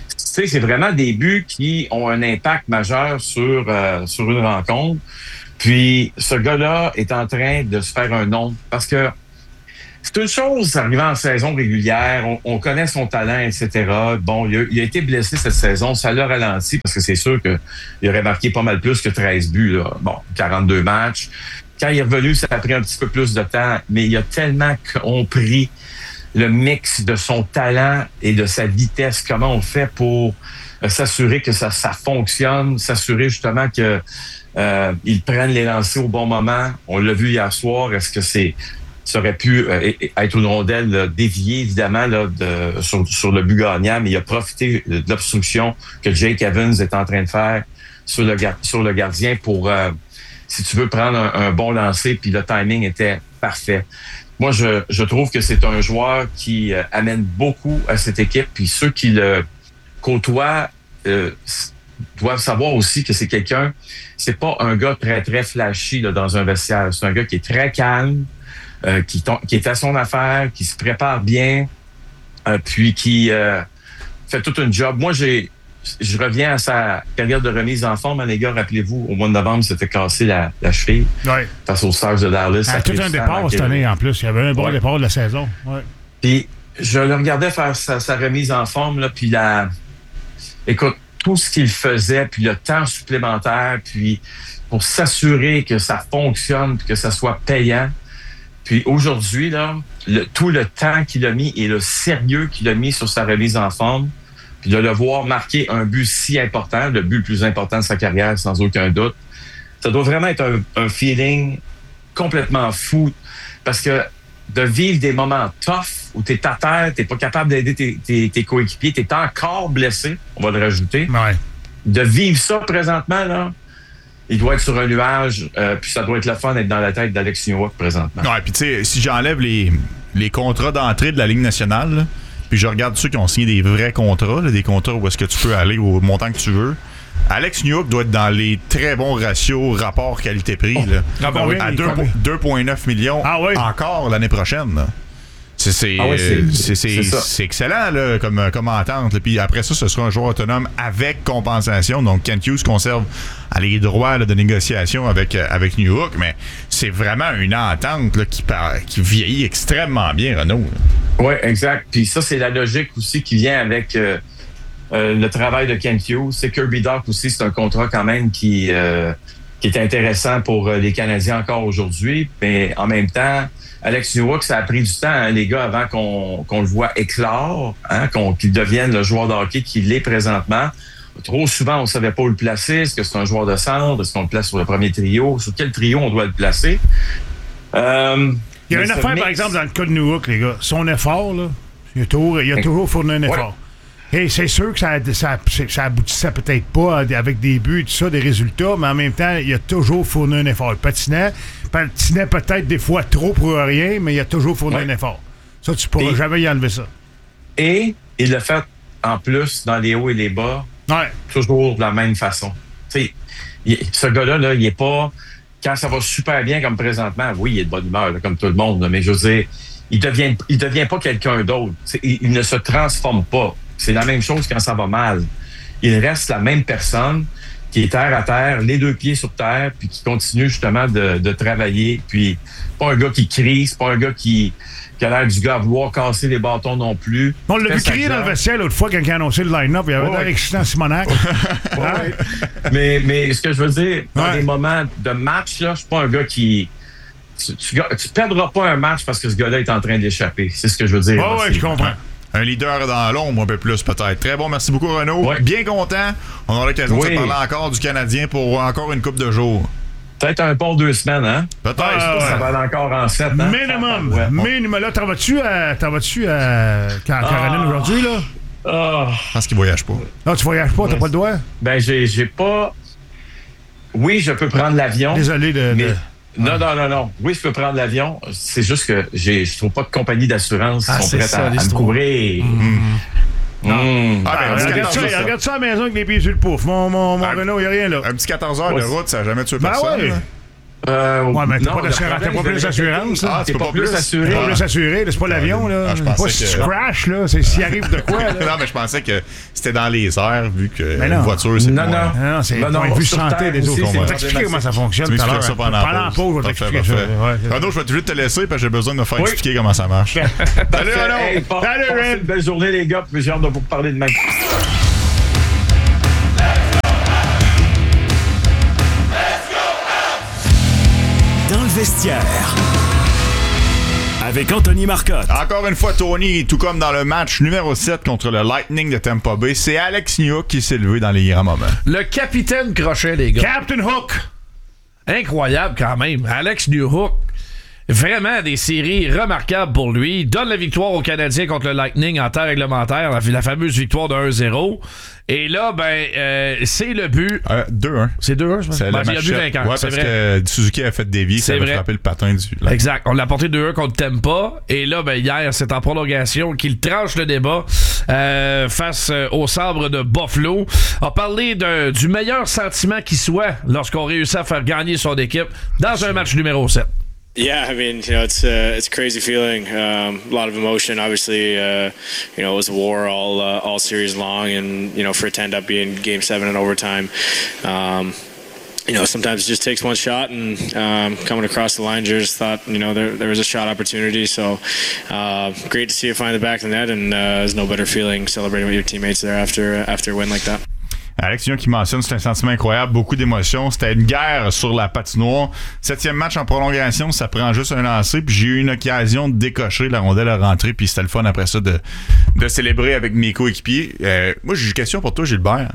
S7: sais, c'est vraiment des buts qui ont un impact majeur sur, euh, sur une rencontre. Puis, ce gars-là est en train de se faire un nom parce que c'est une chose d'arriver en saison régulière, on, on connaît son talent, et cetera. Bon, il a, il a été blessé cette saison, ça l'a ralenti parce que c'est sûr qu'il aurait marqué pas mal plus que treize buts. Là. Bon, quarante-deux matchs. Quand il est revenu, ça a pris un petit peu plus de temps, mais il a tellement compris le mix de son talent et de sa vitesse, comment on fait pour euh, s'assurer que ça, ça fonctionne, s'assurer justement que euh, ils prennent les lancers au bon moment. On l'a vu hier soir, est-ce que c'est ça aurait pu euh, être une rondelle là, déviée, évidemment, là, de, sur, sur le but gagnant, mais il a profité de l'obstruction que Jake Evans est en train de faire sur le, sur le gardien pour, euh, si tu veux, prendre un, un bon lancer, puis le timing était parfait. Moi, je, je trouve que c'est un joueur qui euh, amène beaucoup à cette équipe, puis ceux qui le côtoient euh, doivent savoir aussi que c'est quelqu'un, c'est pas un gars très, très flashy là, dans un vestiaire. C'est un gars qui est très calme, Euh, qui, ton, qui est à son affaire, qui se prépare bien, euh, puis qui euh, fait tout un job. Moi, j'ai, je reviens à sa période de remise en forme. Hein, les gars, rappelez-vous, au mois de novembre, il s'était cassé la, la cheville
S4: ouais.
S7: face aux Stars de Dallas.
S4: Ah, tout un départ cette année, en plus. Il y avait un bon ouais. départ de la saison. Ouais.
S7: Puis, je le regardais faire sa, sa remise en forme, là, puis la... Écoute, tout ce qu'il faisait, puis le temps supplémentaire, puis pour s'assurer que ça fonctionne, puis que ça soit payant. Puis aujourd'hui, là, le, tout le temps qu'il a mis et le sérieux qu'il a mis sur sa remise en forme, puis de le voir marquer un but si important, le but le plus important de sa carrière, sans aucun doute, ça doit vraiment être un, un feeling complètement fou. Parce que de vivre des moments tough où t'es à terre, t'es pas capable d'aider tes, tes, tes coéquipiers, t'es encore blessé, on va le rajouter.
S4: Ouais.
S7: De vivre ça présentement, là, il doit être sur un nuage, euh, puis ça doit être le fun d'être dans la tête d'Alex Newhook présentement.
S3: Ouais, puis tu sais, si j'enlève les, les contrats d'entrée de la Ligue nationale, là, puis je regarde ceux qui ont signé des vrais contrats, là, des contrats où est-ce que tu peux aller au montant que tu veux, Alex Newhook doit être dans les très bons ratios rapport qualité-prix. Là.
S4: Ah ben oui,
S3: à deux virgule neuf millions
S4: ah oui.
S3: encore l'année prochaine. Là. C'est, c'est, ah ouais, c'est, c'est, c'est, c'est, c'est excellent là, comme, comme entente. Là. Puis après ça, ce sera un joueur autonome avec compensation. Donc, Kent Hughes conserve les droits là, de négociation avec, avec Newhook. Mais c'est vraiment une entente là, qui, qui vieillit extrêmement bien, Renaud.
S7: Oui, exact. Puis ça, c'est la logique aussi qui vient avec euh, euh, le travail de Kent Hughes. C'est Kirby Dach aussi, c'est un contrat quand même qui, euh, qui est intéressant pour les Canadiens encore aujourd'hui. Mais en même temps, Alex Newhook, ça a pris du temps, hein, les gars, avant qu'on, qu'on le voit éclore, hein, qu'on, qu'il devienne le joueur de hockey qu'il est présentement. Trop souvent, on ne savait pas où le placer. Est-ce que c'est un joueur de centre? Est-ce qu'on le place sur le premier trio? Sur quel trio on doit le placer? Euh,
S4: il y a une affaire, par exemple, dans le cas de Newhook, les gars. Son effort, là, il a toujours, il a toujours fourni un effort. Ouais. Et c'est sûr que ça, ça, ça aboutissait peut-être pas avec des buts et tout ça, des résultats, mais en même temps, il a toujours fourni un effort. Le patinait, patinait peut-être des fois trop pour rien, mais il a toujours fourni ouais. un effort. Ça, tu pourras et, jamais y enlever ça.
S7: Et il l'a fait, en plus, dans les hauts et les bas,
S4: ouais.
S7: toujours de la même façon. Tu sais, ce gars-là, là, il est pas... Quand ça va super bien, comme présentement, oui, il est de bonne humeur, là, comme tout le monde, là, mais je veux dire, il devient, il devient pas quelqu'un d'autre. Il, il ne se transforme pas. C'est la même chose quand ça va mal. Il reste la même personne qui est terre à terre, les deux pieds sur terre, puis qui continue justement de, de travailler. Puis, pas un gars qui crie, c'est pas un gars qui, qui a l'air du gars à vouloir casser les bâtons non plus.
S4: On l'a vu crier dans le vestiaire l'autre fois quand il a annoncé le line-up. Il y avait oh, l'air excitant Simonac.
S7: oh, ouais. mais, mais ce que je veux dire, dans ouais. des moments de match, là, je suis pas un gars qui... Tu, tu, tu perdras pas un match parce que ce gars-là est en train d'échapper. C'est ce que je veux dire.
S4: Oh, oui, je comprends.
S3: Un leader dans l'ombre, un peu plus peut-être. Très bon, merci beaucoup Renaud. Ouais. Bien content. On aura l'occasion oui. de se parler encore du Canadien pour encore une couple de jours.
S7: Peut-être un bon deux semaines, hein?
S3: Peut-être.
S7: Ah, ça va aller encore en sept, hein?
S4: Minimum. Ouais. Minimum. Là, t'en vas-tu à, t'en vas-tu à Caroline ah. aujourd'hui, là?
S7: Ah.
S3: Je pense qu'il voyage pas.
S4: Non, tu voyages pas, t'as pas le droit?
S7: Ben, j'ai, j'ai pas... Oui, je peux prendre l'avion.
S4: Désolé de...
S7: Mais...
S4: de...
S7: Non, non, non, non. Oui, je peux prendre l'avion. C'est juste que j'ai, je trouve pas de compagnie d'assurance qui ah, sont prêtes à, à me couvrir. Mmh. Mmh.
S4: Ah, ah, ben, regarde, ça, ça. regarde ça à la maison avec les pieds sur le pouf. Mon, mon, mon ah, Renaud, il n'y a rien là.
S3: Un petit quatorze heures ouais. de route, ça n'a jamais tué
S4: ben
S3: personne.
S4: Ouais.
S7: Euh,
S4: Ouais, mais t'as
S7: non,
S4: pas d'assurance, t'as pas plus d'assurance, là.
S3: Ah,
S7: T'es
S3: tu peux
S7: pas plus assuré.
S4: T'es pas plus assuré, là, c'est pas l'avion, là.
S3: Ah, je
S4: C'est pas
S3: pensais
S4: si tu
S3: que-
S4: crash, là. C'est s'il arrive de quoi, là.
S3: Non, mais je pensais que c'était dans les airs, vu que
S4: Mais
S3: une
S4: non.
S3: voiture, c'est
S7: Non,
S3: moins-
S7: non.
S4: Non, non, c'est
S7: Non, non,
S4: point de vue
S7: sur
S4: santé
S7: Terre
S4: des
S7: aussi,
S4: autres.
S7: c'est
S4: On va t'expliquer comment ça fonctionne
S3: Tu
S4: tout à
S3: m'expliques
S4: l'heure.
S3: ça pendant
S4: Pendant
S3: la
S4: la pause, je vais
S3: Parfait,
S4: t'expliquer ça.
S3: parfait.
S4: Ouais, c'est ça.
S3: Renaud, je vais tout de suite te laisser parce que j'ai besoin de me faire
S7: Oui.
S3: expliquer comment ça marche. Salut, Renaud!
S7: Hey, pa-
S4: Salut,
S7: passez
S4: Red.
S7: une belle journée, les gars, puis j'ai hâte de vous parler de même.
S5: Dans le vestiaire. Avec Anthony Marcotte.
S3: Encore une fois, Tony, tout comme dans le match numéro sept contre le Lightning de Tampa Bay, c'est Alex Newhook qui s'est levé dans les grands moments.
S2: Le capitaine Crochet, les gars.
S4: Captain Hook!
S2: Incroyable quand même. Alex Newhook. Vraiment des séries remarquables pour lui. Il donne la victoire aux Canadiens contre le Lightning en temps réglementaire, la, la fameuse victoire de un zéro. Et là, ben, euh, c'est le but.
S3: Euh, deux un.
S2: C'est deux un, je pense.
S3: C'est
S2: Ben,
S3: le
S2: il y a
S3: match
S2: but
S3: sept.
S2: vainqueur,
S3: Ouais,
S2: c'est
S3: parce
S2: vrai.
S3: que Suzuki a fait dévier, ça
S2: C'est
S3: avait
S2: vrai.
S3: frappé le patin du...
S2: Exact. On l'a porté deux un contre Tampa. Et là, ben, hier, c'est en prolongation qu'il tranche le débat euh, face euh, au sabre de Buffalo. On a parlé de, du meilleur sentiment qui soit lorsqu'on réussit à faire gagner son équipe dans un match numéro sept.
S8: Yeah, I mean, you know, it's a it's a crazy feeling. Um, a lot of emotion. Obviously, uh, you know, it was a war all uh, all series long, and you know, for it to end up being Game Seven in overtime, um, you know, sometimes it just takes one shot. And um, coming across the line, just thought, you know, there there was a shot opportunity. So uh, great to see it find the back of the net, and uh, there's no better feeling celebrating with your teammates there after after a win like that.
S3: Alex Newhook qui mentionne, c'est un sentiment incroyable, beaucoup d'émotions. C'était une guerre sur la patinoire. Septième match en prolongation, ça prend juste un lancer. Puis j'ai eu une occasion de décocher, la rondelle à rentrer. Puis c'était le fun après ça de, de célébrer avec mes coéquipiers. Euh, moi, j'ai une question pour toi, Gilbert.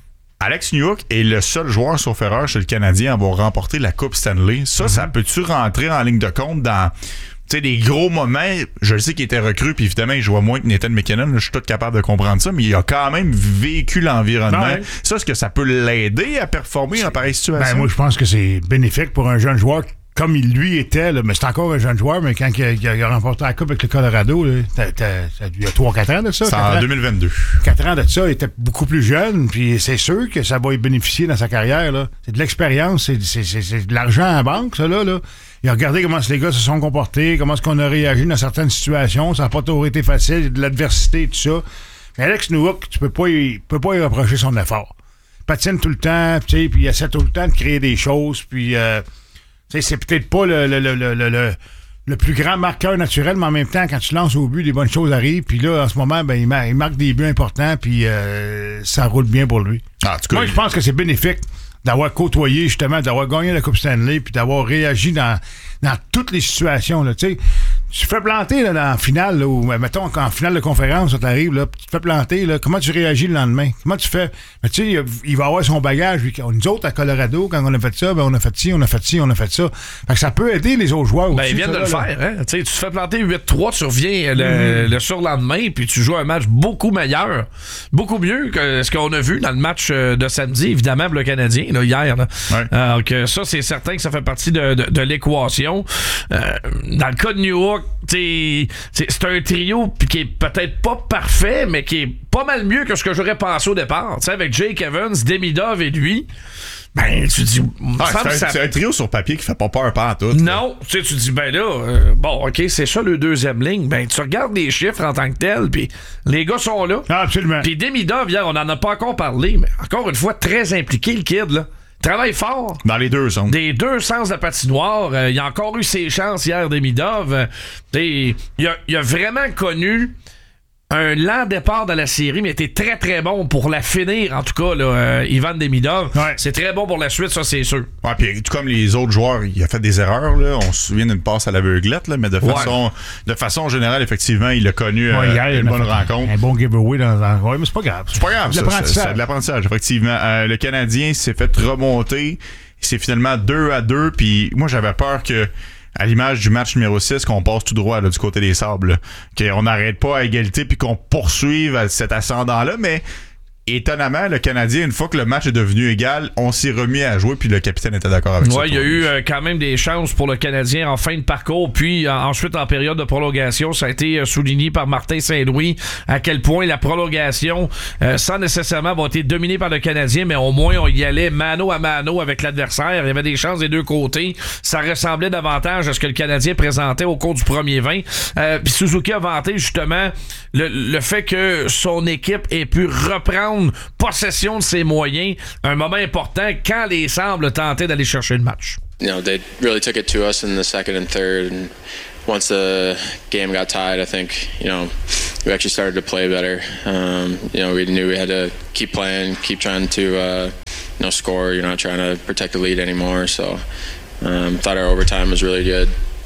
S3: Alex Newhook est le seul joueur sauf erreur chez le Canadien à avoir remporté la Coupe Stanley. Ça, mm-hmm. ça peut-tu rentrer en ligne de compte dans... Tu sais, des gros moments, je le sais qu'il était recru, puis évidemment, il jouait moins que Nathan McKinnon, là, je suis tout capable de comprendre ça, mais il a quand même vécu l'environnement. Ouais. Ça, est-ce que ça peut l'aider à performer en pareille situation?
S4: Ben, moi, je pense que c'est bénéfique pour un jeune joueur comme il lui était, là, mais c'est encore un jeune joueur, mais quand il a, il a remporté la Coupe avec le Colorado, là, t'as, t'as, ça, il y a trois quatre ans de ça.
S3: C'est en deux mille vingt-deux.
S4: quatre ans de ça, il était beaucoup plus jeune, puis c'est sûr que ça va y bénéficier dans sa carrière. Là. C'est de l'expérience, c'est, c'est, c'est, c'est de l'argent en banque, ça, là. là. Il a regardé comment les gars se sont comportés, comment est-ce qu'on a réagi dans certaines situations. Ça n'a pas toujours été facile, il y a de l'adversité et tout ça. Mais Alex Newhook, tu peux pas y, peux pas y reprocher son effort. Il patine tout le temps, puis il essaie tout le temps de créer des choses, puis euh, c'est peut-être pas le, le, le, le, le, le plus grand marqueur naturel, mais en même temps, quand tu lances au but, des bonnes choses arrivent, puis là, en ce moment, ben, il, mar- il marque des buts importants, puis euh, ça roule bien pour lui.
S3: Ah, en tout cas,
S4: moi, je pense que c'est bénéfique d'avoir côtoyé, justement, d'avoir gagné la Coupe Stanley, puis d'avoir réagi dans, dans toutes les situations. Là, tu sais, tu te fais planter là, dans la finale, là, ou mettons qu'en finale de conférence, ça t'arrive, là, tu te fais planter, là, comment tu réagis le lendemain? Comment tu fais? Mais tu sais, il va avoir son bagage. Lui, nous autres, à Colorado, quand on a fait ça, ben, on a fait ci, on a fait ci, on a fait ça. Fait que ça peut aider les autres joueurs
S2: ben,
S4: aussi.
S2: Ils viennent
S4: ça,
S2: de
S4: là,
S2: le faire. Hein? Tu te fais planter huit trois, tu reviens le, mm. le surlendemain, puis tu joues un match beaucoup meilleur, beaucoup mieux que ce qu'on a vu dans le match de samedi, évidemment, pour le Canadien, là, hier. Là.
S3: Ouais.
S2: Alors que ça, c'est certain que ça fait partie de, de, de l'équation. Euh, dans le cas de Newhook, c'est, c'est un trio qui est peut-être pas parfait, mais qui est pas mal mieux que ce que j'aurais pensé au départ. T'sais, avec Jake Evans, Demidov et lui, ben, tu dis...
S3: Ah, c'est, un,
S2: ça...
S3: c'est un trio sur papier qui fait pas peur pas en tout.
S2: Non, tu sais, tu dis, ben là, euh, bon, OK, c'est ça le deuxième ligne. Ben, tu regardes les chiffres en tant que tel, puis les gars sont là.
S4: Ah, absolument.
S2: Puis Demidov, hier, on en a pas encore parlé, mais encore une fois, très impliqué, le kid, là. Travaille fort.
S3: Dans les deux sens.
S2: Des deux sens de patinoire. Euh, il a encore eu ses chances hier, Demidov. Euh, il, a, il a vraiment connu un lent départ de la série, mais était très très bon pour la finir, en tout cas, là, euh, Ivan Demidov.
S4: Ouais.
S2: C'est très bon pour la suite, ça, c'est sûr.
S3: Ouais, puis tout comme les autres joueurs, il a fait des erreurs, là. On se souvient d'une passe à l'aveuglette, là, mais de façon, ouais. de façon générale, effectivement, il a connu
S4: ouais,
S3: euh,
S4: hier,
S3: une bonne rencontre.
S4: Un bon giveaway dans, dans... Ouais, mais c'est pas grave.
S3: C'est pas grave, ça. C'est, c'est de l'apprentissage, effectivement. Euh, le Canadien s'est fait remonter. C'est finalement deux à deux, puis moi, j'avais peur que, à l'image du match numéro six, qu'on passe tout droit là, du côté des Sables, là, qu'on n'arrête pas à égalité puis qu'on poursuive à cet ascendant-là, mais étonnamment, le Canadien, une fois que le match est devenu égal, on s'est remis à jouer, puis le capitaine était d'accord avec ça.
S2: Oui, il y a eu euh, quand même des chances pour le Canadien en fin de parcours, puis euh, ensuite en période de prolongation, ça a été euh, souligné par Martin Saint-Louis à quel point la prolongation, euh, sans nécessairement avoir été dominée par le Canadien, mais au moins on y allait mano à mano avec l'adversaire. Il y avait des chances des deux côtés. Ça ressemblait davantage à ce que le Canadien présentait au cours du premier vingt. Euh, puis Suzuki a vanté justement le, le fait que son équipe ait pu reprendre possession de ses moyens, un moment important quand les Sabres tentaient d'aller chercher le match.
S9: You know, they really took it to us in the second and third, and once the game got tied, I think, you know, we actually started to play better. Um, you know, we knew we had to keep playing, keep trying to, uh, you know, score. You're not trying to protect the lead anymore. So, um, thought our overtime was really good.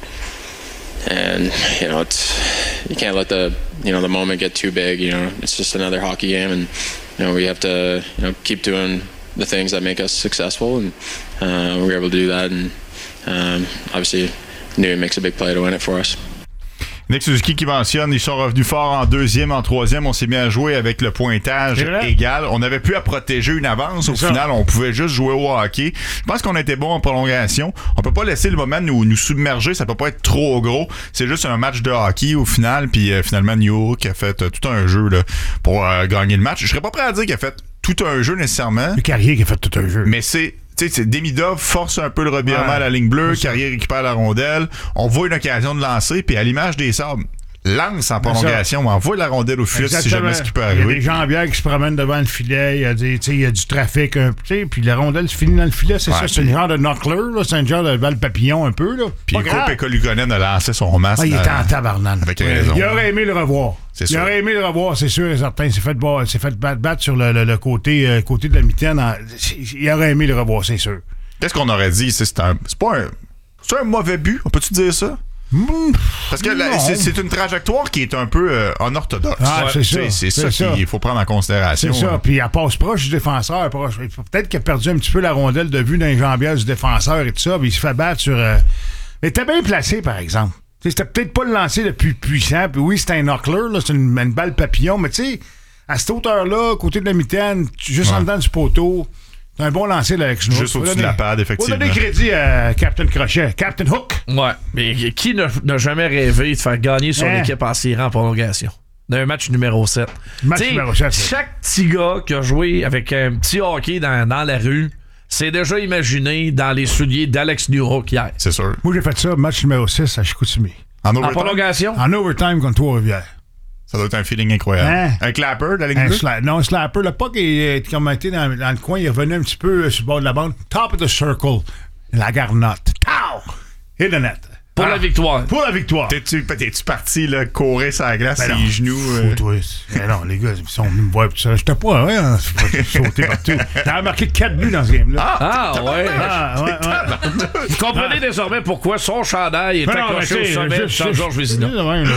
S9: And, you know, it's, you can't let the, you know, the moment get too big. You know, it's just another hockey game, and you know, we have to, you know, keep doing the things that make us successful, and uh, we were able to do that, and um, obviously Nui makes a big play to win it for us.
S3: Nick Suzuki qui mentionne, ils sont revenus fort en deuxième, en troisième, on s'est mis à jouer avec le pointage égal. On n'avait plus à protéger une avance. Au final, on pouvait juste jouer au hockey. Je pense qu'on était bon en prolongation. On peut pas laisser le moment nous, nous submerger, ça peut pas être trop gros. C'est juste un match de hockey au final, puis euh, finalement, New York a fait euh, tout un jeu là, pour euh, gagner le match. Je serais pas prêt à dire qu'il a fait tout un jeu nécessairement.
S4: Le Carrier qui a fait tout un jeu.
S3: Mais c'est... Tu sais, Demidov force un peu le revirement
S4: ouais,
S3: à la ligne bleue, Carrier récupère la rondelle, on voit une occasion de lancer, puis à l'image des Sabres, lance en prolongation, on envoie la rondelle au fut si jamais ce qui peut arriver.
S4: Il y a des jambières qui se promènent devant le filet, il y a, des, il y a du trafic, un, puis la rondelle se finit dans le filet, c'est ouais, ça, c'est un genre de knuckler, là, c'est un genre de balle papillon un peu. Là.
S3: Puis Coupe et Kolukonen a lancé son masque.
S4: Ah, il était en tabarnane.
S3: Avec raison.
S4: Il aurait aimé le revoir.
S3: C'est
S4: il
S3: sûr.
S4: aurait aimé le revoir, c'est sûr et certain. Il s'est fait, battre, s'est fait battre, battre sur le, le, le côté, euh, côté de la mitaine. En, il aurait aimé le revoir, c'est sûr.
S3: Qu'est-ce qu'on aurait dit? C'est, c'est, un, c'est pas un... C'est un mauvais but? On peut-tu dire ça? Mmh, Parce que là, c'est, c'est une trajectoire qui est un peu euh, unorthodoxe.
S4: Ah, c'est ça.
S3: C'est, c'est,
S4: c'est
S3: ça, ça qu'il faut prendre en considération.
S4: C'est ça.
S3: Hein.
S4: Puis elle passe proche du défenseur. Proche. Peut-être qu'il a perdu un petit peu la rondelle de vue dans les jambières du défenseur et tout ça. Puis il se fait battre sur... Euh... Mais t'es bien placé, par exemple. T'sais, c'était peut-être pas le lancer le plus puissant. Puis oui, c'était un knuckler. Là, c'est une, une balle papillon. Mais tu sais, à cette hauteur-là, côté de la mitaine, juste ouais. en dedans du poteau... C'est un bon lancer là, avec Schnook.
S3: Juste au-dessus de la pad, effectivement.
S4: On donner crédit à Captain Crochet. Captain Hook.
S2: Ouais, mais qui n'a, n'a jamais rêvé de faire gagner son hein? équipe en série en prolongation? D'un match numéro sept.
S4: Match
S2: T'sais,
S4: numéro sept.
S2: Chaque petit gars qui a joué avec un petit hockey dans, dans la rue s'est déjà imaginé dans les souliers d'Alex Newhook hier.
S3: C'est sûr.
S4: Moi, j'ai fait ça, match numéro six à Chicoutimi.
S3: En,
S2: en prolongation?
S4: En overtime contre Trois-Rivières.
S3: Ça doit être un feeling incroyable. Hein? Un clapper de la ligne bleue? Sla-
S4: non, un slapper. Le puck est comme été dans, dans le coin. Il est revenu un petit peu sur le bord de la bande. Top of the circle. La garnotte. Pow! Et le net.
S2: Pour ah, la victoire.
S4: Pour la victoire.
S3: T'es-tu, t'es-tu parti là, courir sur la glace,
S4: ben
S3: les genoux?
S4: Euh... Toi. Ben non, les gars, ils sont venus me voir. J'étais pas, ouais, hein, sauter partout. T'as marqué quatre buts dans ce game-là.
S2: Ah, ah ouais.
S4: Ah, ouais, ouais.
S2: Vous comprenez ah. désormais pourquoi son chandail est accroché au sommet de Charles-Georges Vézina.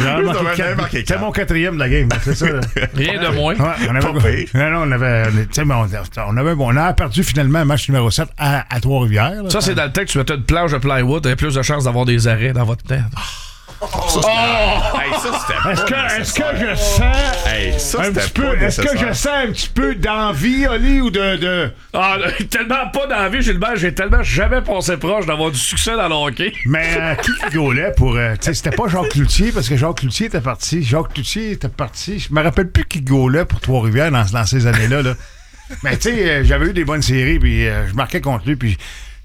S4: C'était mon quatrième de la game. C'est ça. Là.
S2: Rien de moins.
S4: Ouais, on avait, non, non, on avait, on avait, on a perdu finalement un match numéro sept à, à Trois-Rivières. Là,
S2: ça, c'est dans le temps que tu mettais une planche de plywood. T'avais plus de chances d'avoir des arrêts dans votre tête.
S3: Oh! Ça, oh! Hey, ça, c'était
S4: est-ce que, est-ce que je sens
S3: hey, ça,
S4: un petit peu, est-ce que je sens un petit peu d'envie, Oli, ou de, de...
S2: Ah, tellement pas d'envie, Gilbert, j'ai tellement jamais passé proche d'avoir du succès dans le hockey.
S4: Mais euh, qui qui gaulait pour... Euh, tu sais, c'était pas Jacques Cloutier, parce que Jacques Cloutier était parti. Jacques Cloutier était parti. Je me rappelle plus qui gaulait pour Trois-Rivières dans, dans ces années-là. Là. Mais tu sais, euh, j'avais eu des bonnes séries, puis euh, je marquais contre lui, puis...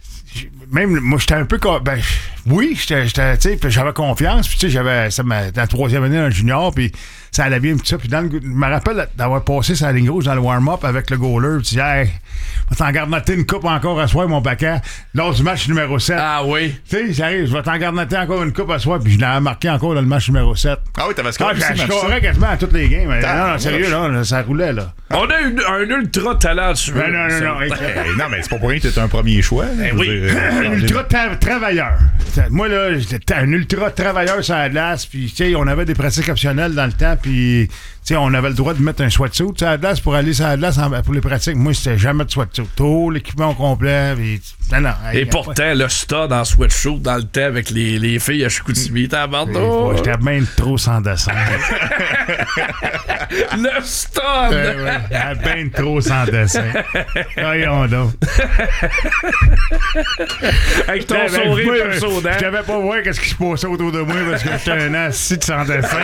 S4: Même moi j'étais un peu ben oui j'étais, j'étais tu sais j'avais confiance puis tu sais j'avais ça dans la troisième année dans le junior puis ça allait bien tout ça puis dans le, je me rappelle d'avoir passé sur la ligne rouge dans le warm-up avec le goaler puis hey je vais t'en garnoter une coupe encore à soir mon paquet lors du match numéro sept.
S2: Ah oui
S4: tu sais j'arrive je vais t'en garnoter encore une coupe à soir puis je l'avais marqué encore dans le match numéro sept.
S3: Ah oui t'avais scoré
S4: ah, je scorais quasiment à toutes les games mais non non sérieux là ça roulait là.
S2: On a une, un ultra talent dessus.
S4: Non non non non,
S3: hey, non mais c'est pas pour rien que t'es un premier choix
S2: ben oui
S4: un ultra tra- travailleur. Moi, là, j'étais un ultra travailleur sur la glace, puis, tu sais, on avait des pratiques optionnelles dans le temps, puis, sais, on avait le droit de mettre un sweatsuit à la glace pour aller sur la glace en- pour les pratiques. Moi, c'était jamais de sweatsuit. Tout l'équipement au complet. Puis, non, non,
S2: Et
S4: hey,
S2: pourtant,
S4: pas-
S2: le stud en sweatshirt dans le temps avec les, les filles à Chicoutimi, t'as
S4: Hey,
S2: oh!
S4: ouais, J'étais même trop sans dessin.
S2: Le stud!
S4: Euh, ouais, j'étais bien trop sans dessin. Voyons donc.
S2: Avec ton
S4: Ben,
S2: sourire
S4: moi,
S2: persaudant.
S4: Je devais pas voir qu'est-ce qui se passait autour de moi parce que j'étais un assis de sans dessin.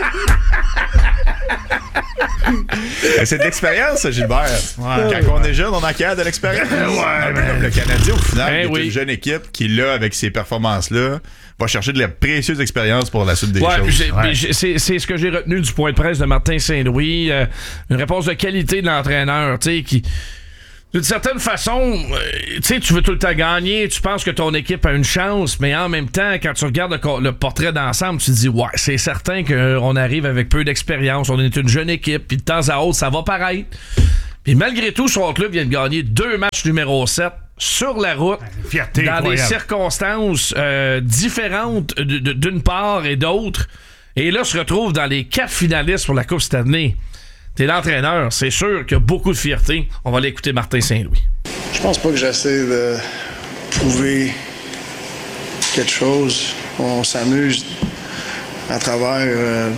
S3: Ben, c'est de l'expérience, ça, Gilbert. Quand on est jeune, on acquiert de l'expérience. Un peu comme le Canadien, au final,
S2: Ben
S3: qui est
S2: oui.
S3: une jeune équipe qui, là, avec ces performances-là, va chercher de la précieuse expérience pour la suite des
S2: Ouais,
S3: choses.
S2: j'ai-
S4: Ouais.
S2: mais j'ai- c'est, c'est ce que j'ai retenu du point de presse de Martin Saint-Louis. euh, une réponse de qualité de l'entraîneur, tu sais, qui, d'une certaine façon, euh, tu sais, tu veux tout le temps gagner, tu penses que ton équipe a une chance, mais en même temps, quand tu regardes le, co- le portrait d'ensemble, tu te dis, ouais, c'est certain qu'on arrive avec peu d'expérience, on est une jeune équipe, puis de temps à autre, ça va paraître. Puis malgré tout, son club vient de gagner deux matchs numéro sept sur la route,
S4: Fierté
S2: dans des
S4: incroyable.
S2: circonstances euh, différentes de- de- d'une part et d'autre. Et là, se retrouve dans les quatre finalistes pour la Coupe Stanley. T'es l'entraîneur, c'est sûr qu'il y a beaucoup de fierté. On va l'écouter Martin Saint-Louis.
S10: Je pense pas que j'essaie de prouver quelque chose. On s'amuse à travers euh,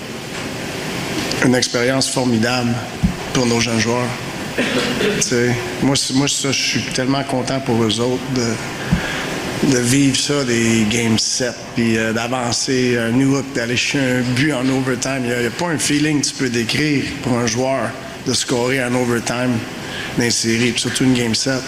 S10: une expérience formidable pour nos jeunes joueurs. Tu sais, moi, c'est- moi, ça, je suis tellement content pour eux autres de, de vivre ça, des Game sept, puis euh, d'avancer un New Look, d'aller chercher un but en overtime. Il n'y a, il y a pas un feeling que tu peux décrire pour un joueur de scorer en overtime dans les séries, puis surtout une Game sept.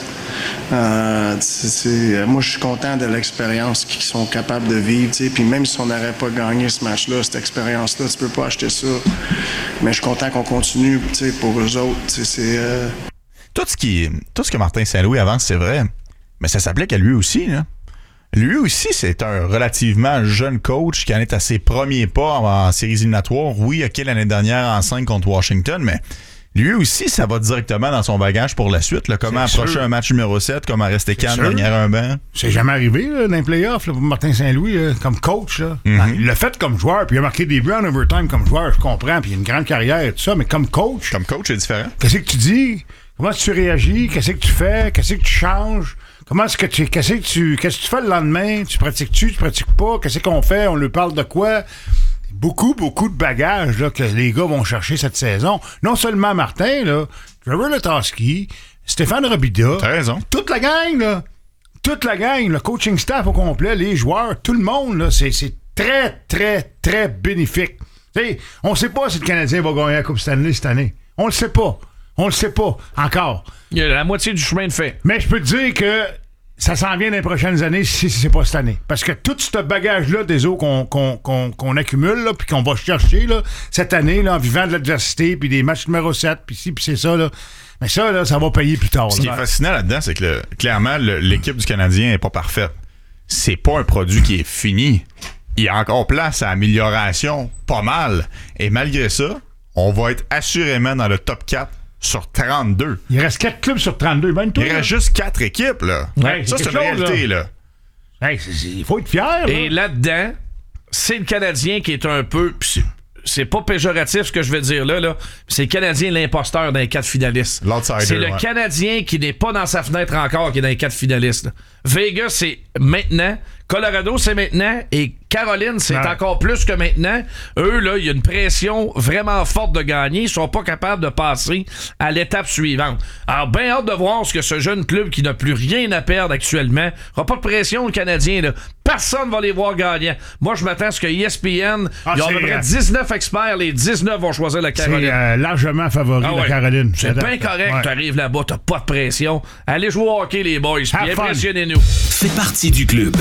S10: Euh, c'est- c'est- moi, je suis content de l'expérience qu'ils sont capables de vivre. tu sais. Puis même si on n'aurait pas gagné ce match-là, cette expérience-là, tu peux pas acheter ça. Mais je suis content qu'on continue tu sais, pour eux autres. tu sais, C'est, euh,
S3: Tout ce, qui, tout ce que Martin Saint-Louis avance, c'est vrai. Mais ça s'applique à lui aussi, là. Lui aussi, c'est un relativement jeune coach qui en est à ses premiers pas en, en séries éliminatoires. Oui, OK, l'année dernière en cinq contre Washington, mais lui aussi, ça va directement dans son bagage pour la suite. Là. Comment
S4: C'est
S3: approcher
S4: sûr.
S3: un match numéro sept, comment rester calme
S4: sûr.
S3: derrière un banc.
S4: C'est jamais arrivé là, dans les playoffs là, pour Martin Saint-Louis là, comme coach. Là.
S3: Mm-hmm.
S4: Il l'a fait comme joueur, puis il a marqué des buts en overtime comme joueur, je comprends, puis il a une grande carrière et tout ça, mais comme coach,
S3: Comme coach, c'est différent.
S4: qu'est-ce que tu dis? Comment tu réagis? Qu'est-ce que tu fais? Qu'est-ce que tu changes? Comment est-ce que tu. Qu'est-ce que tu. Qu'est-ce que tu fais le lendemain? Tu pratiques-tu? Tu pratiques pas? Qu'est-ce qu'on fait? On lui parle de quoi? Beaucoup, beaucoup de bagages là, que les gars vont chercher cette saison. Non seulement Martin, là, Trevor Letowski, Stéphane Robida.
S3: T'as raison.
S4: Toute la gang, là. Toute la gang, le coaching staff au complet, les joueurs, tout le monde, là, c'est, c'est très, très, très bénéfique. T'sais, on sait pas si le Canadien va gagner la Coupe Stanley cette année. On le sait pas. On le sait pas encore.
S2: Il y a la moitié du chemin de fait.
S4: Mais je peux te dire que ça s'en vient dans les prochaines années si c'est pas cette année. Parce que tout ce bagage-là des eaux qu'on, qu'on, qu'on, qu'on accumule, là, puis qu'on va chercher là, cette année, là, en vivant de l'adversité, puis des matchs numéro sept, puis ci, puis c'est ça, là. Mais ça, là, ça va payer plus tard.
S3: Ce qui
S4: là.
S3: est fascinant là-dedans, c'est que le- clairement, le- l'équipe du Canadien n'est pas parfaite. C'est pas un produit qui est fini. Il y a encore place à amélioration, pas mal. Et malgré ça, on va être assurément dans le top quatre sur trente-deux.
S4: Il reste quatre clubs sur trente-deux. Même toi,
S3: Il
S4: là.
S3: reste juste quatre équipes, là.
S2: Ouais,
S3: ça,
S2: c'est
S3: c'est une
S2: quelque chose,
S3: réalité, là.
S4: Hey, c'est- c'est- il faut être fier. Là.
S2: Et là-dedans, c'est le Canadien qui est un peu. pis c'est- C'est pas péjoratif ce que je vais dire là, là. C'est le Canadien l'imposteur dans les quatre finalistes.
S3: L'outsider,
S2: C'est le
S3: ouais.
S2: Canadien qui n'est pas dans sa fenêtre encore qui est dans les quatre finalistes. là. Vegas, c'est maintenant. Colorado, c'est maintenant. Et Caroline, c'est
S4: Ouais.
S2: encore plus que maintenant. Eux, là, il y a une pression vraiment forte de gagner. Ils sont pas capables de passer à l'étape suivante. Alors, bien hâte de voir ce que ce jeune club qui n'a plus rien à perdre actuellement. Aura pas de pression, le Canadien, là. Personne va les voir gagnants. Moi, je m'attends à ce que E S P N,
S4: Ah,
S2: il y a à
S4: c'est,
S2: peu près
S4: euh,
S2: dix-neuf experts. Les dix-neuf vont choisir la
S4: C'est
S2: Caroline.
S4: euh, largement favori
S2: Ah
S4: de
S2: ouais.
S4: Caroline.
S2: C'est bien correct.
S4: Ouais.
S2: T'arrives là-bas, t'as pas de pression. Allez jouer au hockey, les boys. Puis
S4: Have fun.
S2: impressionnez-nous.
S5: Fais partie du club.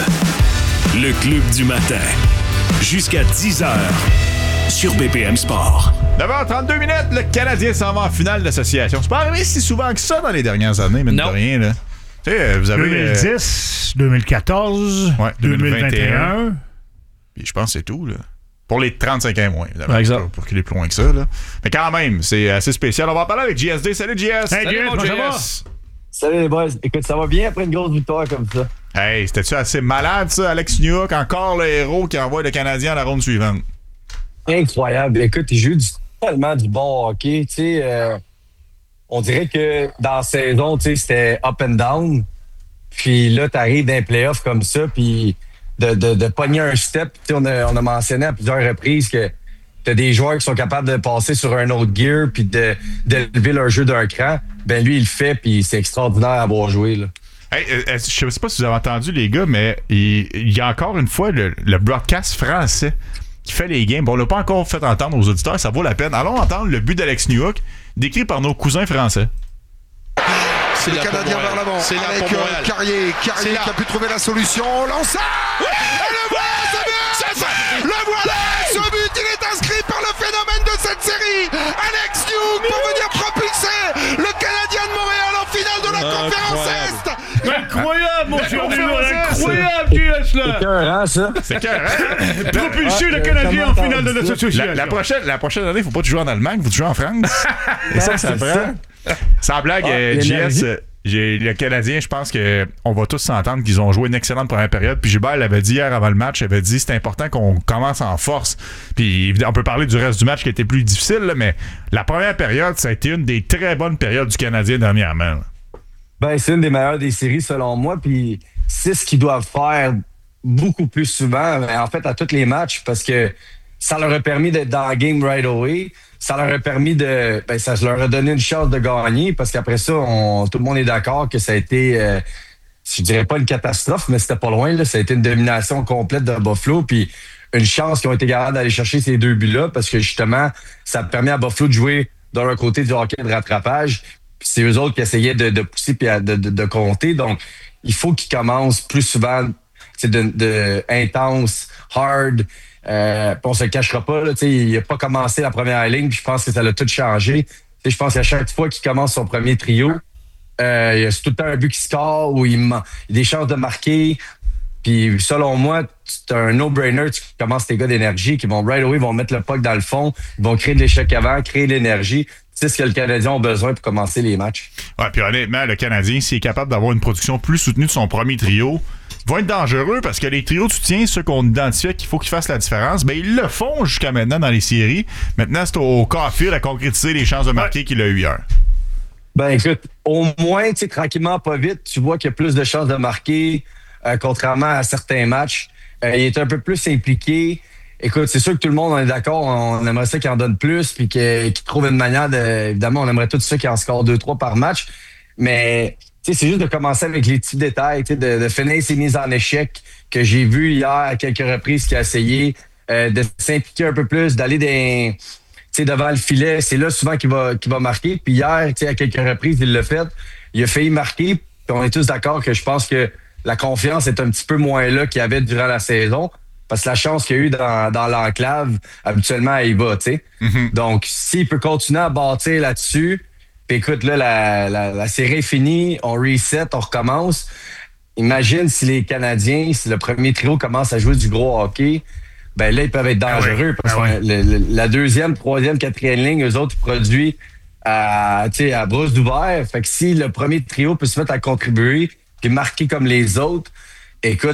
S5: Le club du matin. Jusqu'à dix heures. Sur B P M Sport.
S3: neuf heures trente-deux minutes, le Canadien s'en va en finale d'association. C'est pas arrivé si souvent que ça dans les dernières années, mais de
S2: Non.
S3: rien, là. Tu sais, vous avez.
S4: deux mille dix, deux mille quatorze,
S3: Ouais,
S4: deux mille vingt et un.
S3: Puis je pense que c'est tout, là. Pour les trente-cinquième mois, évidemment.
S2: Exact.
S3: Pour, pour qu'il est plus loin que ça, là. Mais quand même, c'est assez spécial. On va en parler avec J S D. Salut, J S.
S4: Hey,
S3: Salut,
S4: J S,
S3: mon
S4: comment ça
S3: J
S4: va?
S3: S.
S11: Salut les boys. Écoute, ça va bien après une grosse victoire comme ça.
S3: Hey, c'était-tu assez malade, ça? Alex Newhook, encore le héros qui envoie le Canadien à la ronde suivante.
S11: Incroyable. Écoute, j'ai eu du tellement du bon hockey. Tu sais, euh, on dirait que dans la saison, tu sais, c'était up and down. Puis là, tu arrives dans les playoffs comme ça, puis de, de, de pogner un step. Tu sais, on a, on a mentionné à plusieurs reprises que tu as des joueurs qui sont capables de passer sur un autre gear puis de, d'élever leur jeu d'un cran. Ben lui, il le fait, puis c'est extraordinaire à avoir joué, là.
S3: Hey, euh, je ne sais pas si vous avez entendu, les gars, mais il, il y a encore une fois le, le broadcast français qui fait les games. Bon, on l'a pas encore fait entendre aux auditeurs, ça vaut la peine. Allons entendre le but d'Alex Newhook, décrit par nos cousins français.
S12: C'est le Canadien vers l'avant avec euh, Carrier. Carrier qui a pu trouver la solution. Lanceur! Oui! Et le voilà, ce but! Le voilà! Ce but, il est inscrit par le phénomène de cette série. Alex Newhook pour venir propulser le Canadien de Montréal en finale de la conférence Est.
S4: Incroyable, mon cher Nilo! Incroyable, J S, là!
S11: C'est cœur, ça?
S3: C'est cœur,
S4: Propulser le Canadien en finale de l'association.
S3: La, la, prochaine, la prochaine année, il ne faut pas jouer en Allemagne, il faut jouer en France. Et ça, ça prend. Sans blague, ah, euh, J S, euh, j'ai, le Canadien, je pense qu'on va tous s'entendre qu'ils ont joué une excellente première période. Puis Gilbert l'avait dit hier avant le match, il avait dit c'est important qu'on commence en force. Puis on peut parler du reste du match qui était plus difficile, là, mais la première période, ça a été une des très bonnes périodes du Canadien dernièrement. Là.
S11: Ben, c'est une des meilleures des séries selon moi. Puis c'est ce qu'ils doivent faire beaucoup plus souvent, en fait, à tous les matchs, parce que ça leur a permis d'être dans le game right away. Ça leur a permis de... Ben, ça leur a donné une chance de gagner parce qu'après ça, on, tout le monde est d'accord que ça a été... Euh, je dirais pas une catastrophe, mais c'était pas loin. Là. Ça a été une domination complète de Buffalo. Puis une chance qu'ils ont été capables d'aller chercher ces deux buts-là parce que justement, ça permet à Buffalo de jouer de leur côté du hockey de rattrapage. Puis c'est eux autres qui essayaient de, de pousser et de, de, de compter. Donc, il faut qu'ils commencent plus souvent de, de intense, hard... Euh, on se le cachera pas, là, il n'a pas commencé la première ligne, puis je pense que ça l'a tout changé. T'sais, je pense qu'à chaque fois qu'il commence son premier trio, euh, il y a tout le temps un but qui score ou il, man- il a des chances de marquer. Puis selon moi, c'est un no-brainer. Tu commences tes gars d'énergie qui vont right away, vont mettre le puck dans le fond, ils vont créer de l'échec avant, créer de l'énergie. C'est ce que le Canadien a besoin pour commencer les matchs.
S3: Ouais, puis honnêtement, le Canadien, s'il est capable d'avoir une production plus soutenue de son premier trio, ils vont être dangereux parce que les trios de soutien, ceux qu'on identifiait qu'il faut qu'ils fassent la différence, ben ils le font jusqu'à maintenant dans les séries. Maintenant, c'est au Caulfield à concrétiser les chances de marquer ouais. qu'il a eu hier.
S11: Ben écoute, au moins, tu sais, tranquillement, pas vite, tu vois qu'il y a plus de chances de marquer, euh, contrairement à certains matchs. Euh, il est un peu plus impliqué. Écoute, c'est sûr que tout le monde on est d'accord, on aimerait ça qu'il en donne plus, puis qu'il, qu'il trouve une manière de... Évidemment, on aimerait tout ça qu'il en score deux trois par match, mais... T'sais, c'est juste de commencer avec les petits détails, de, de finir ses mises en échec que j'ai vu hier à quelques reprises qu'il a essayé, euh, de s'impliquer un peu plus, d'aller des, devant le filet. C'est là souvent qu'il va, qu'il va marquer. Puis hier, à quelques reprises, il l'a fait. Il a failli marquer. Puis on est tous d'accord que je pense que la confiance est un petit peu moins là qu'il y avait durant la saison. Parce que la chance qu'il y a eu dans, dans l'enclave, habituellement, elle y va. Mm-hmm. Donc, s'il peut continuer à bâtir là-dessus... Puis écoute, là, la, la, la série est finie, on reset, on recommence. Imagine si les Canadiens, si le premier trio commence à jouer du gros hockey, ben là, ils peuvent être dangereux. Ah oui, parce ah oui. que le, le, la deuxième, troisième, quatrième ligne, eux autres, ils produisent à, à brousse d'ouvert. Fait que si le premier trio peut se mettre à contribuer puis marquer comme les autres, écoute,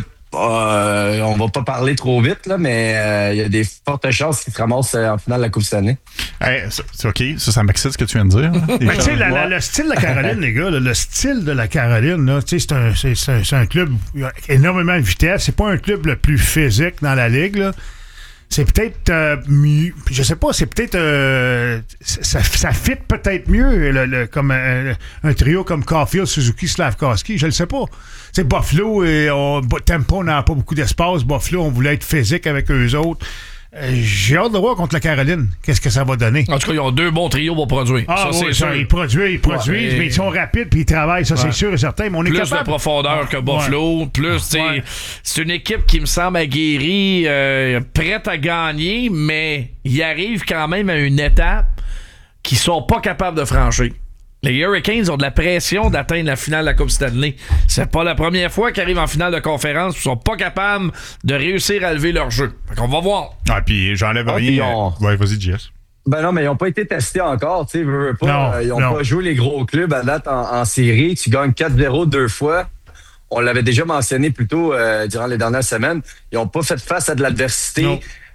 S11: Euh, on va pas parler trop vite, là, mais il euh, y a des fortes chances qu'ils se ramassent en finale de la Coupe cette année.
S3: Hey, c'est OK, ça, ça m'excite ce que tu viens de dire.
S4: Mais tu sais, le style de la Caroline, les gars, là, le style de la Caroline, là, c'est, un, c'est, c'est, un, c'est un club où il y a énormément de vitesse. C'est pas un club le plus physique dans la ligue, là. C'est peut-être euh, mieux, je sais pas, c'est peut-être euh, ça, ça fit peut-être mieux le, le, comme un, un trio comme Caulfield, Suzuki, Slavkovski, je le sais pas. C'est Buffalo et on, Tempo n'a pas beaucoup d'espace. Buffalo, on voulait être physique avec eux autres. Euh, j'ai hâte de voir contre la Caroline qu'est-ce que ça va donner.
S2: En tout cas, ils ont deux bons trios pour produire.
S4: Ah,
S2: ça,
S4: oui,
S2: c'est
S4: ça,
S2: sûr.
S4: Ils produisent, ils produisent, ouais, mais ils sont rapides puis ils travaillent, ça, ouais. c'est sûr et certain. Mais on est
S2: plus
S4: capable...
S2: de profondeur ouais. que Buffalo. Ouais. Plus, ouais. c'est une équipe qui me semble aguerrie, euh, prête à gagner, mais ils arrivent quand même à une étape qu'ils sont pas capables de franchir. Les Hurricanes ont de la pression d'atteindre la finale de la Coupe Stanley. C'est pas la première fois qu'ils arrivent en finale de conférence. Ils sont pas capables de réussir à lever leur jeu. Fait qu'on va voir.
S3: Ah, puis j'enlève ah, rien. On... Ouais, vas-y, J S.
S11: Ben non, mais ils n'ont pas été testés encore. Tu sais, euh, ils n'ont pas joué les gros clubs à date en, en série. Tu gagnes quatre zéro deux fois. On l'avait déjà mentionné plus tôt euh, durant les dernières semaines. Ils n'ont pas fait face à de l'adversité.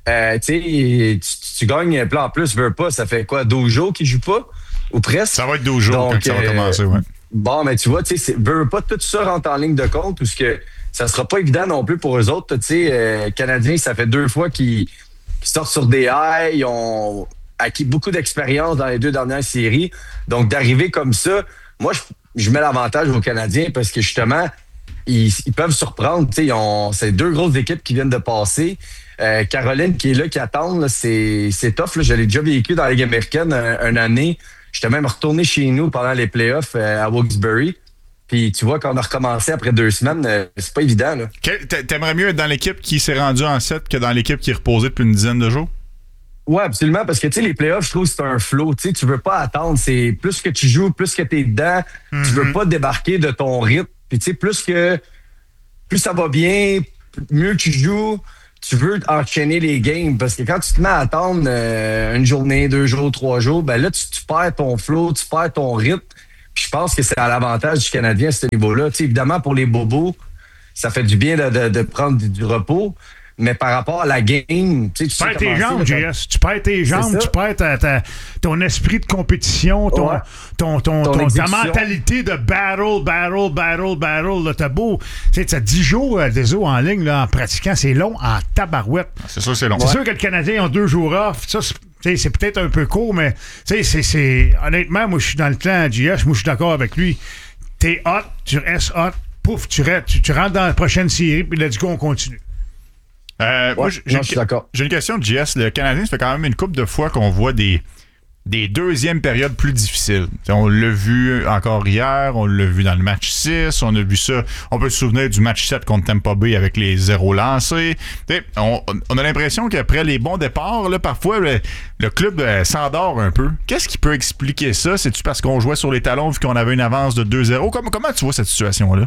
S11: Euh, tu sais, tu, tu gagnes, puis en plus, veux pas, ça fait quoi, douze jours qu'ils jouent pas? Ou presque?
S3: Ça va être douze jours Donc, quand ça va commencer, ouais.
S11: Bon, mais tu vois, tu sais, veux pas tout ça rentre en ligne de compte, parce que ça sera pas évident non plus pour eux autres. Tu sais, euh, Canadiens, ça fait deux fois qu'ils, qu'ils sortent sur des highs, ils ont acquis beaucoup d'expérience dans les deux dernières séries. Donc, d'arriver comme ça, moi, je, je mets l'avantage aux Canadiens parce que justement, ils, ils peuvent surprendre. Tu sais, ils ont, c'est deux grosses équipes qui viennent de passer. Euh, Caroline qui est là, qui attend, là, c'est, c'est tough. Là. Je l'ai déjà vécu dans la Ligue américaine un, une année. J'étais même retourné chez nous pendant les playoffs euh, à Wilkes-Barre. Puis tu vois, quand on a recommencé après deux semaines, euh, c'est pas évident. Là.
S3: T'aimerais mieux être dans l'équipe qui s'est rendue en sept que dans l'équipe qui est reposée depuis une dizaine de jours?
S11: Oui, absolument. Parce que tu sais, les playoffs, je trouve que c'est un flow. Tu sais, tu veux pas attendre. C'est plus que tu joues, plus que t'es dedans. Mm-hmm. Tu veux pas débarquer de ton rythme. Puis tu sais, plus que plus ça va bien, mieux tu joues. Tu veux enchaîner les games parce que quand tu te mets à attendre euh, une journée, deux jours, trois jours, ben là, tu, tu perds ton flow, tu perds ton rythme. Puis je pense que c'est à l'avantage du Canadien à ce niveau-là. Tu sais, évidemment, pour les bobos, ça fait du bien de, de, de prendre du, du repos. Mais par rapport à la game, tu sais, tu, tu perds
S4: tes jambes, J S. Tu perds tes jambes, tu perds ta, ta, ton esprit de compétition, ton, ouais. ton, ton, ton, ton ta mentalité de battle, battle, battle, battle. Là, t'as beau, tu sais, t'as dix jours des eaux en ligne là, en pratiquant, c'est long en tabarouette.
S3: C'est sûr, c'est long.
S4: C'est
S3: ouais.
S4: sûr que le Canadien ont deux jours off. Ça, c'est, c'est peut-être un peu court, mais c'est, c'est, honnêtement, moi, je suis dans le clan J S, moi, je suis d'accord avec lui. T'es hot, tu restes hot, pouf, tu, tu, tu rentres dans la prochaine série, puis let's go, on continue.
S3: Euh, ouais, moi, j'ai, non, une, j'ai une question de J S. Le Canadien, ça fait quand même une couple de fois qu'on voit des, des deuxièmes périodes plus difficiles. T'sais, on l'a vu encore hier, on l'a vu dans le match six, on a vu ça. On peut se souvenir du match sept contre Tampa Bay avec les zéros lancés. On, on a l'impression qu'après les bons départs, là, parfois, le, le club euh, s'endort un peu. Qu'est-ce qui peut expliquer ça? C'est-tu parce qu'on jouait sur les talons vu qu'on avait une avance de deux zéro? Comment, comment tu vois cette situation-là?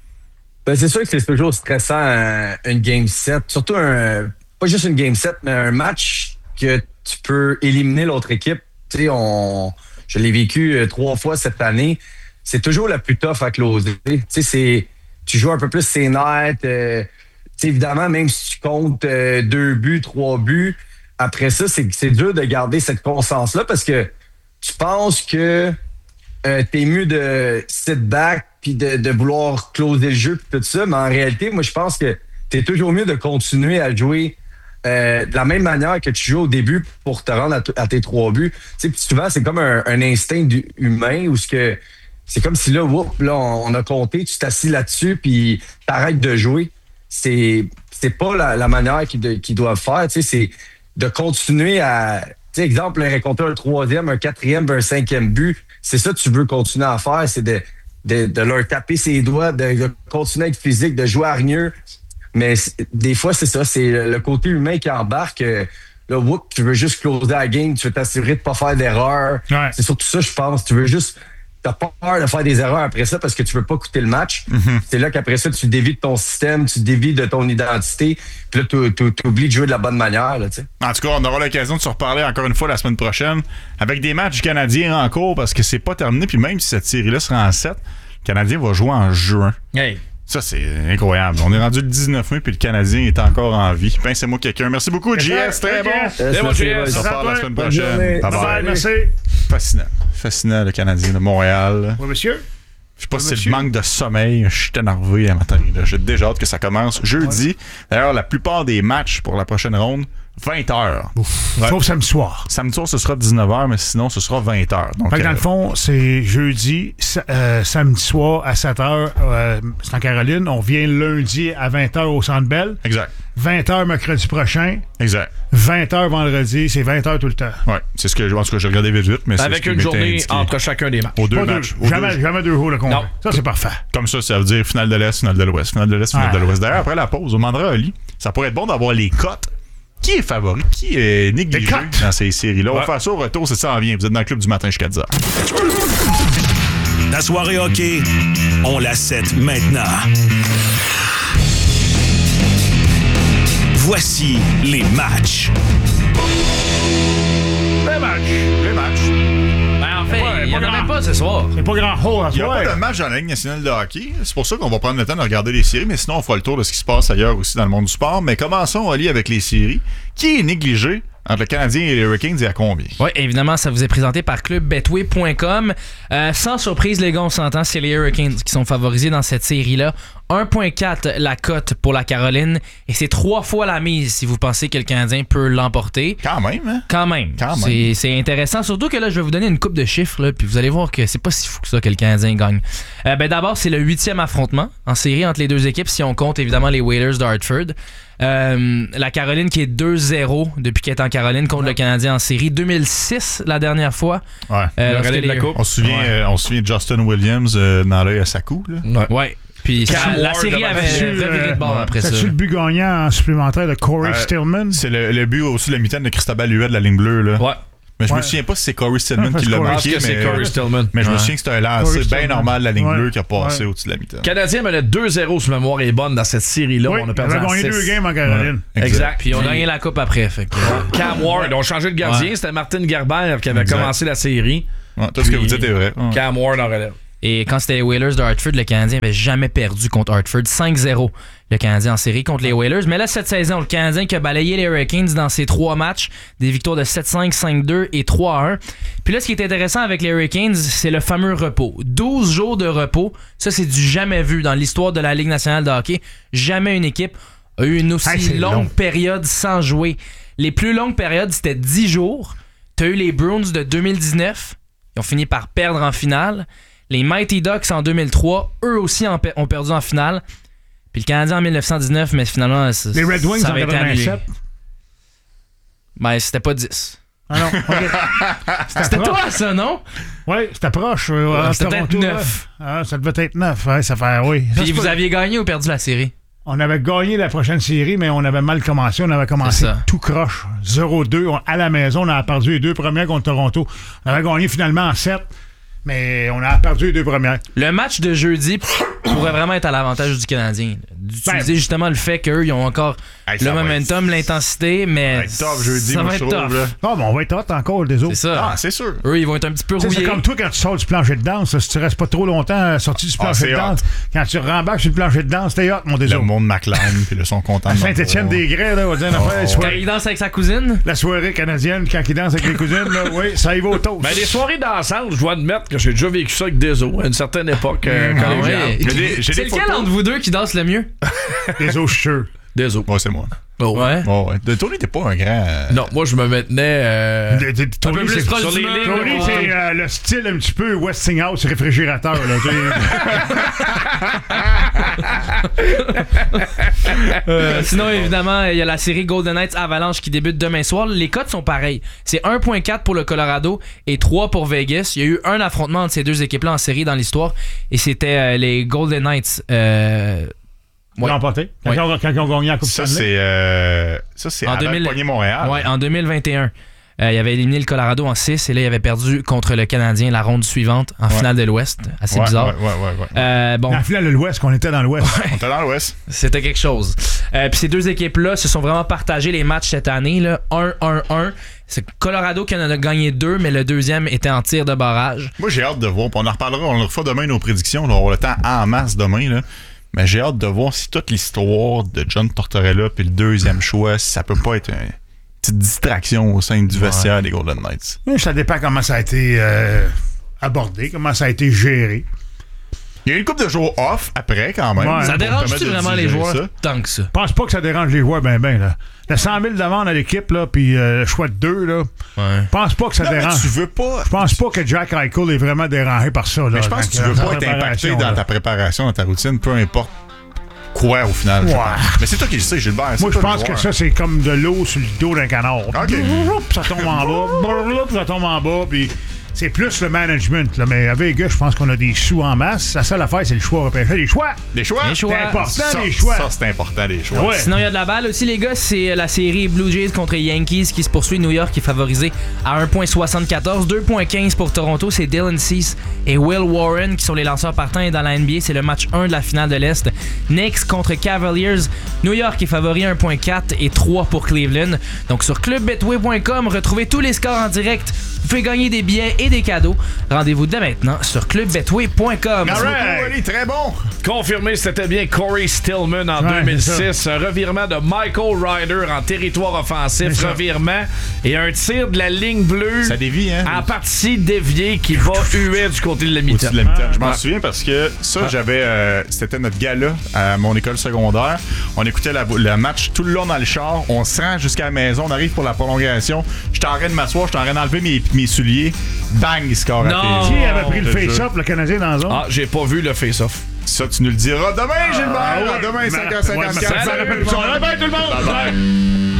S11: Ben, c'est sûr que c'est toujours stressant un, une game sept, surtout un pas juste une game sept, mais un match que tu peux éliminer l'autre équipe. Tu sais, on je l'ai vécu euh, trois fois cette année. C'est toujours la plus tough à closer. Tu sais, c'est tu joues un peu plus ses nets. Euh, tu sais, évidemment, même si tu comptes euh, deux buts, trois buts, après ça, c'est c'est dur de garder cette constance-là parce que tu penses que euh, t'es mieux de sit back puis de, de vouloir closer le jeu puis tout ça, mais en réalité, moi, je pense que t'es toujours mieux de continuer à jouer euh, de la même manière que tu joues au début pour te rendre à, t- à tes trois buts. Tu sais, puis souvent, c'est comme un, un instinct du, humain où ce que c'est comme si là, whoop, là, on, on a compté, tu t'assis là-dessus puis t'arrêtes de jouer. C'est c'est pas la, la manière qu'ils, de, qu'ils doivent faire. Tu sais, c'est de continuer à... Tu sais, exemple, récolter un troisième, un quatrième, un cinquième but. C'est ça que tu veux continuer à faire, c'est de De, de leur taper ses doigts, de, de continuer à être physique, de jouer hargneux. Mais des fois, c'est ça, c'est le côté humain qui embarque. Là, whoop, tu veux juste closer la game, tu veux t'assurer de pas faire d'erreur. Ouais. C'est surtout ça, je pense. Tu veux juste... T'as pas peur de faire des erreurs après ça parce que tu veux pas coûter le match. Mm-hmm. C'est là qu'après ça, tu dévies de ton système, tu dévies de ton identité. Puis là, tu, tu, tu oublies de jouer de la bonne manière. Là, t'sais.
S3: En tout cas, on aura l'occasion de se reparler encore une fois la semaine prochaine avec des matchs canadiens en cours parce que c'est pas terminé. Puis même si cette série-là sera en sept, le Canadien va jouer en juin.
S2: Hey.
S3: Ça, c'est incroyable. On est rendu le dix-neuf mai puis le Canadien est encore en vie. Pincez-moi quelqu'un. Merci beaucoup, J S. Très bon.
S2: Très bon, J S.
S3: On se reparle la semaine prochaine. Bye bye.
S4: Bye, merci.
S3: Fascinant. Fascinant, le Canadien de Montréal.
S4: Oui, monsieur.
S3: Je sais pas
S4: oui,
S3: si c'est
S4: monsieur.
S3: le manque de sommeil. Je suis énervé un matin. Là. J'ai déjà hâte que ça commence jeudi. Ouais. D'ailleurs, la plupart des matchs pour la prochaine ronde, vingt heures.
S4: Ouais. Sauf samedi soir.
S3: Samedi soir, ce sera dix-neuf heures, mais sinon, ce sera vingt heures. Donc,
S4: fait que dans
S3: euh,
S4: le fond, c'est jeudi, euh, samedi soir à sept heures, euh, c'est en Caroline. On vient lundi à vingt heures au Centre Bell.
S3: Exact.
S4: vingt heures mercredi prochain.
S3: Exact.
S4: vingt heures vendredi, c'est vingt heures tout le temps.
S3: Oui, c'est ce que je pense que j'ai regardé vite vite. Mais
S2: avec une journée indiqué. Entre chacun des matchs.
S3: Aux deux
S4: Pas
S3: matchs.
S4: Deux. Aux jamais, deux. jamais deux jours de combat. Ça, c'est parfait.
S3: Comme ça, ça veut dire finale de l'Est, finale de l'Ouest, finale de l'Est, finale ah. de l'Ouest. D'ailleurs, après la pause, on demandera à Oli, ça pourrait être bon d'avoir les cotes. Qui est favori? Qui est négligé dans ces séries-là? Ouais. On va faire ça au retour, c'est ça en vient. Vous êtes dans le club du matin jusqu'à dix heures.
S5: La soirée hockey, on la set maintenant. Voici les matchs.
S4: Les matchs.
S3: Les matchs.
S2: Ben, en fait, ouais, il y en
S4: grand.
S2: même pas ce soir.
S4: C'est pas grand haut à
S3: Il n'y a
S4: soir.
S3: pas de match dans la Ligue nationale de hockey. C'est pour ça qu'on va prendre le temps de regarder les séries, mais sinon, on fera le tour de ce qui se passe ailleurs aussi dans le monde du sport. Mais commençons, Ali, avec les séries. Qui est négligé entre le Canadien et les Hurricanes et à combien?
S13: Oui, évidemment, ça vous est présenté par club betway point com. Euh, sans surprise, les gars, on s'entend, c'est les Hurricanes qui sont favorisés dans cette série-là. un virgule quatre la cote pour la Caroline et c'est trois fois la mise si vous pensez que le Canadien peut l'emporter.
S3: Quand même, hein?
S13: Quand même.
S3: Quand même.
S13: C'est, c'est intéressant, surtout que là, je vais vous donner une coupe de chiffres, là, puis vous allez voir que c'est pas si fou que ça que le Canadien gagne. Euh, ben, d'abord, c'est le huitième affrontement en série entre les deux équipes, si on compte évidemment les Whalers de Hartford. Euh, la Caroline qui est deux zéro depuis qu'elle est en Caroline contre ouais. le Canadien en série. deux mille six la dernière fois.
S3: Ouais.
S13: Euh,
S3: le
S13: les...
S3: de la coupe. On se souvient, ouais. euh, on se souvient de Justin Williams euh, dans l'œil à sa coupe.
S13: Ouais. ouais. Puis la, la série avait reviré de bord après ça.
S4: C'est-tu le but gagnant en supplémentaire de Corey euh, Stillman?
S3: C'est le, le but aussi de la mitaine de Cristobal Huet de la ligne bleue. Là.
S2: Ouais.
S3: Mais je
S4: ouais.
S3: me souviens pas si c'est Corey Stillman qui l'a marqué.
S2: Je pense que c'est Corey Stillman.
S3: Mais je
S2: ouais.
S3: me souviens que c'était un lancer bien normal de la ligne ouais. bleue qui a passé
S4: ouais.
S3: au-dessus de la mitaine.
S2: Le Canadien menait deux zéro sur mémoire est bonne dans cette série-là.
S4: Oui,
S2: on a perdu
S4: on a gagné deux games en Caroline.
S2: Ouais. Exact.
S13: Puis on a gagné la coupe après. Fait que...
S2: Cam Ward, on a changé de gardien. Ouais. C'était Martin Gerber qui avait exact. commencé la série.
S3: Ouais, tout ce que vous dites est vrai.
S2: Ouais. Cam Ward en relève.
S13: Et quand c'était les Whalers de Hartford, le Canadien n'avait jamais perdu contre Hartford. cinq zéro, le Canadien en série contre les Whalers. Mais là, cette saison, le Canadien qui a balayé les Hurricanes dans ses trois matchs, des victoires de sept cinq, cinq deux et trois un. Puis là, ce qui est intéressant avec les Hurricanes, c'est le fameux repos. douze jours de repos, ça, c'est du jamais vu dans l'histoire de la Ligue nationale de hockey. Jamais une équipe a eu une aussi hey, longue long. période sans jouer. Les plus longues périodes, c'était dix jours. T'as eu les Bruins de deux mille dix-neuf. Ils ont fini par perdre en finale. Les Mighty Ducks en deux mille trois, eux aussi ont perdu en finale. Puis le Canadien en dix-neuf cent dix-neuf, mais finalement, ça,
S4: les Red Wings
S13: ça
S4: en quatre-vingt-sept.
S13: Ben, c'était pas dix.
S4: Ah non, okay.
S13: C'était, c'était toi, ça, non?
S4: Oui, c'était proche. Euh,
S13: ouais, c'était peut-être neuf.
S4: Ah, ça devait être neuf. Ouais, ça fait, oui.
S13: Puis
S4: ça,
S13: vous
S4: pas...
S13: aviez gagné ou perdu la série?
S4: On avait gagné la prochaine série, mais on avait mal commencé. On avait commencé tout croche. zéro deux à la maison. On a perdu les deux premières contre Toronto. On avait gagné finalement en sept. Mais on a perdu les deux premières.
S13: Le match de jeudi pourrait vraiment être à l'avantage du Canadien. D'utiliser ben, justement le fait qu'eux, ils ont encore hey, le momentum, être... l'intensité, mais
S3: top jeudi,
S13: ça
S3: moi,
S13: va être tough.
S4: Non, mais on va être hot encore, les autres.
S13: C'est ça.
S3: Ah, c'est sûr.
S13: Eux, ils vont être un petit peu rouillés.
S4: C'est comme toi quand tu sors du plancher de danse. Si tu restes pas trop longtemps sorti du plancher ah, de danse, hot. Quand tu rembarques sur le plancher de danse, t'es hot, mon désolé.
S3: Le monde McLean, puis le son content.
S4: À Saint-Étienne-des-Grès, là, on va dire une
S13: oh.
S4: affaire.
S13: Quand il danse avec sa cousine.
S4: La soirée canadienne, quand il danse avec les cousines, là, oui, ça y va au toast.
S2: Ben, les soirées dansant, je dois admettre que j'ai déjà vécu ça avec Deso à une certaine époque. Euh,
S13: ah ouais. j'ai des, j'ai c'est lequel photos. Entre vous deux qui danse le mieux?
S4: Deso, je suis sûr.
S2: Deso.
S3: Ouais, c'est moi.
S2: Oh.
S13: Ouais.
S3: Oh, ouais. De Tony, t'es pas un grand. Euh...
S2: Non, moi, je me maintenais. Euh...
S4: De, de, Tony, un peu plus proche sur les lignes. Tony, ouais. c'est euh, le style un petit peu Westinghouse réfrigérateur. Là,
S13: euh, sinon, évidemment, il y a la série Golden Knights Avalanche qui débute demain soir. Les cotes sont pareilles. C'est un virgule quatre pour le Colorado et trois pour Vegas. Il y a eu un affrontement entre ces deux équipes-là en série dans l'histoire et c'était euh, les Golden Knights. Euh,
S4: Ouais. Ils ont emporté. Quand, ouais. quand, quand ils ont gagné la Coupe
S3: ça, c'est, euh, ça, c'est
S13: en
S3: avant de pogner Montréal.
S13: Oui, en deux mille vingt et un. Euh, il avait éliminé le Colorado en six et là, il avait perdu contre le Canadien la ronde suivante en ouais. finale de l'Ouest. Assez
S3: ouais,
S13: bizarre.
S3: Ouais, ouais, ouais, ouais.
S13: Euh, bon.
S4: En finale de l'Ouest, qu'on était dans l'Ouest.
S3: Ouais. On était dans l'Ouest.
S13: C'était quelque chose. Euh, Puis ces deux équipes-là se sont vraiment partagées les matchs cette année. Là. un un un. C'est Colorado qui en a gagné deux, mais le deuxième était en tir de barrage.
S3: Moi, j'ai hâte de voir. On en reparlera. On en refera demain nos prédictions. On aura le temps en masse demain. Là. Mais j'ai hâte de voir si toute l'histoire de John Tortorella puis le deuxième choix, si ça peut pas être une petite distraction au sein du vestiaire ouais. des Golden Knights.
S4: Mais ça dépend comment ça a été euh, abordé, comment ça a été géré.
S3: Il y a eu une couple de jours off après, quand même.
S13: Ouais, ça dérange-tu vraiment les joueurs ça? Tant que ça?
S4: Je pense pas que ça dérange les joueurs ben ben, là. Le cent mille demandes à l'équipe, là, puis euh, le choix de deux, là.
S13: Ouais.
S4: Je pense pas que ça
S3: non,
S4: dérange.
S3: Mais tu veux pas...
S4: Je pense pas que Jack Eichel est vraiment dérangé par ça, là.
S3: Mais je pense que tu veux pas être impacté dans là. ta préparation, dans ta routine, peu importe quoi, au final.
S4: Ouais.
S3: Mais c'est toi qui le sais, Gilbert.
S4: Moi, je pense que ça, c'est comme de l'eau sur le dos d'un canard.
S3: OK.
S4: Ça tombe en bas, ça tombe en bas, puis... C'est plus le management, là. Mais à Vegas, je pense qu'on a des sous en masse. La seule affaire, c'est le choix repêché. Les choix!
S3: Les choix!
S13: Les choix.
S4: C'est important,
S3: ça,
S4: les choix!
S3: Ça, c'est important, les choix.
S13: Ouais. Sinon, il y a de la balle aussi, les gars. C'est la série Blue Jays contre les Yankees qui se poursuit. New York qui est favorisé à un virgule soixante-quatorze. deux virgule quinze pour Toronto. C'est Dylan Cease et Will Warren qui sont les lanceurs partants. Et dans la N B A, c'est le match un de la finale de l'Est. Knicks contre Cavaliers. New York est favori un virgule quatre et trois pour Cleveland. Donc, sur club betway point com, retrouvez tous les scores en direct Vous pouvez gagner des billets et des cadeaux. Rendez-vous dès maintenant sur club betway point com.
S3: Merci beaucoup, Oli, très bon.
S2: Confirmé, c'était bien Corey Stillman en
S4: Ouais,
S2: deux mille six. Un revirement de Michael Ryder en territoire offensif. Revirement et un tir de la ligne bleue.
S3: Ça dévie, hein?
S2: En partie déviée qui va huer du côté de la mi-temps.
S3: De la mi-temps. Je m'en
S2: Ah.
S3: souviens parce que ça,
S2: Ah.
S3: j'avais. Euh, c'était notre gala à mon école secondaire. On écoutait la, le match tout le long dans le char. On se rend jusqu'à la maison. On arrive pour la prolongation. J'étais en train de m'asseoir. J'étais en train d'enlever mes, mes souliers. Bang, il score
S2: Non.
S3: à
S4: Qui avait pris le face-off, le Canadien, dans la zone?
S2: Ah, j'ai pas vu le face-off.
S3: Ça, tu nous le diras demain, Gilbert.
S4: Ah ouais.
S3: Demain,
S4: Mais-
S3: cinq heures
S4: ouais,
S3: cinquante-quatre.
S4: mais ça, ça rappelle ça. Bye bye, tout le monde!
S3: Bye bye.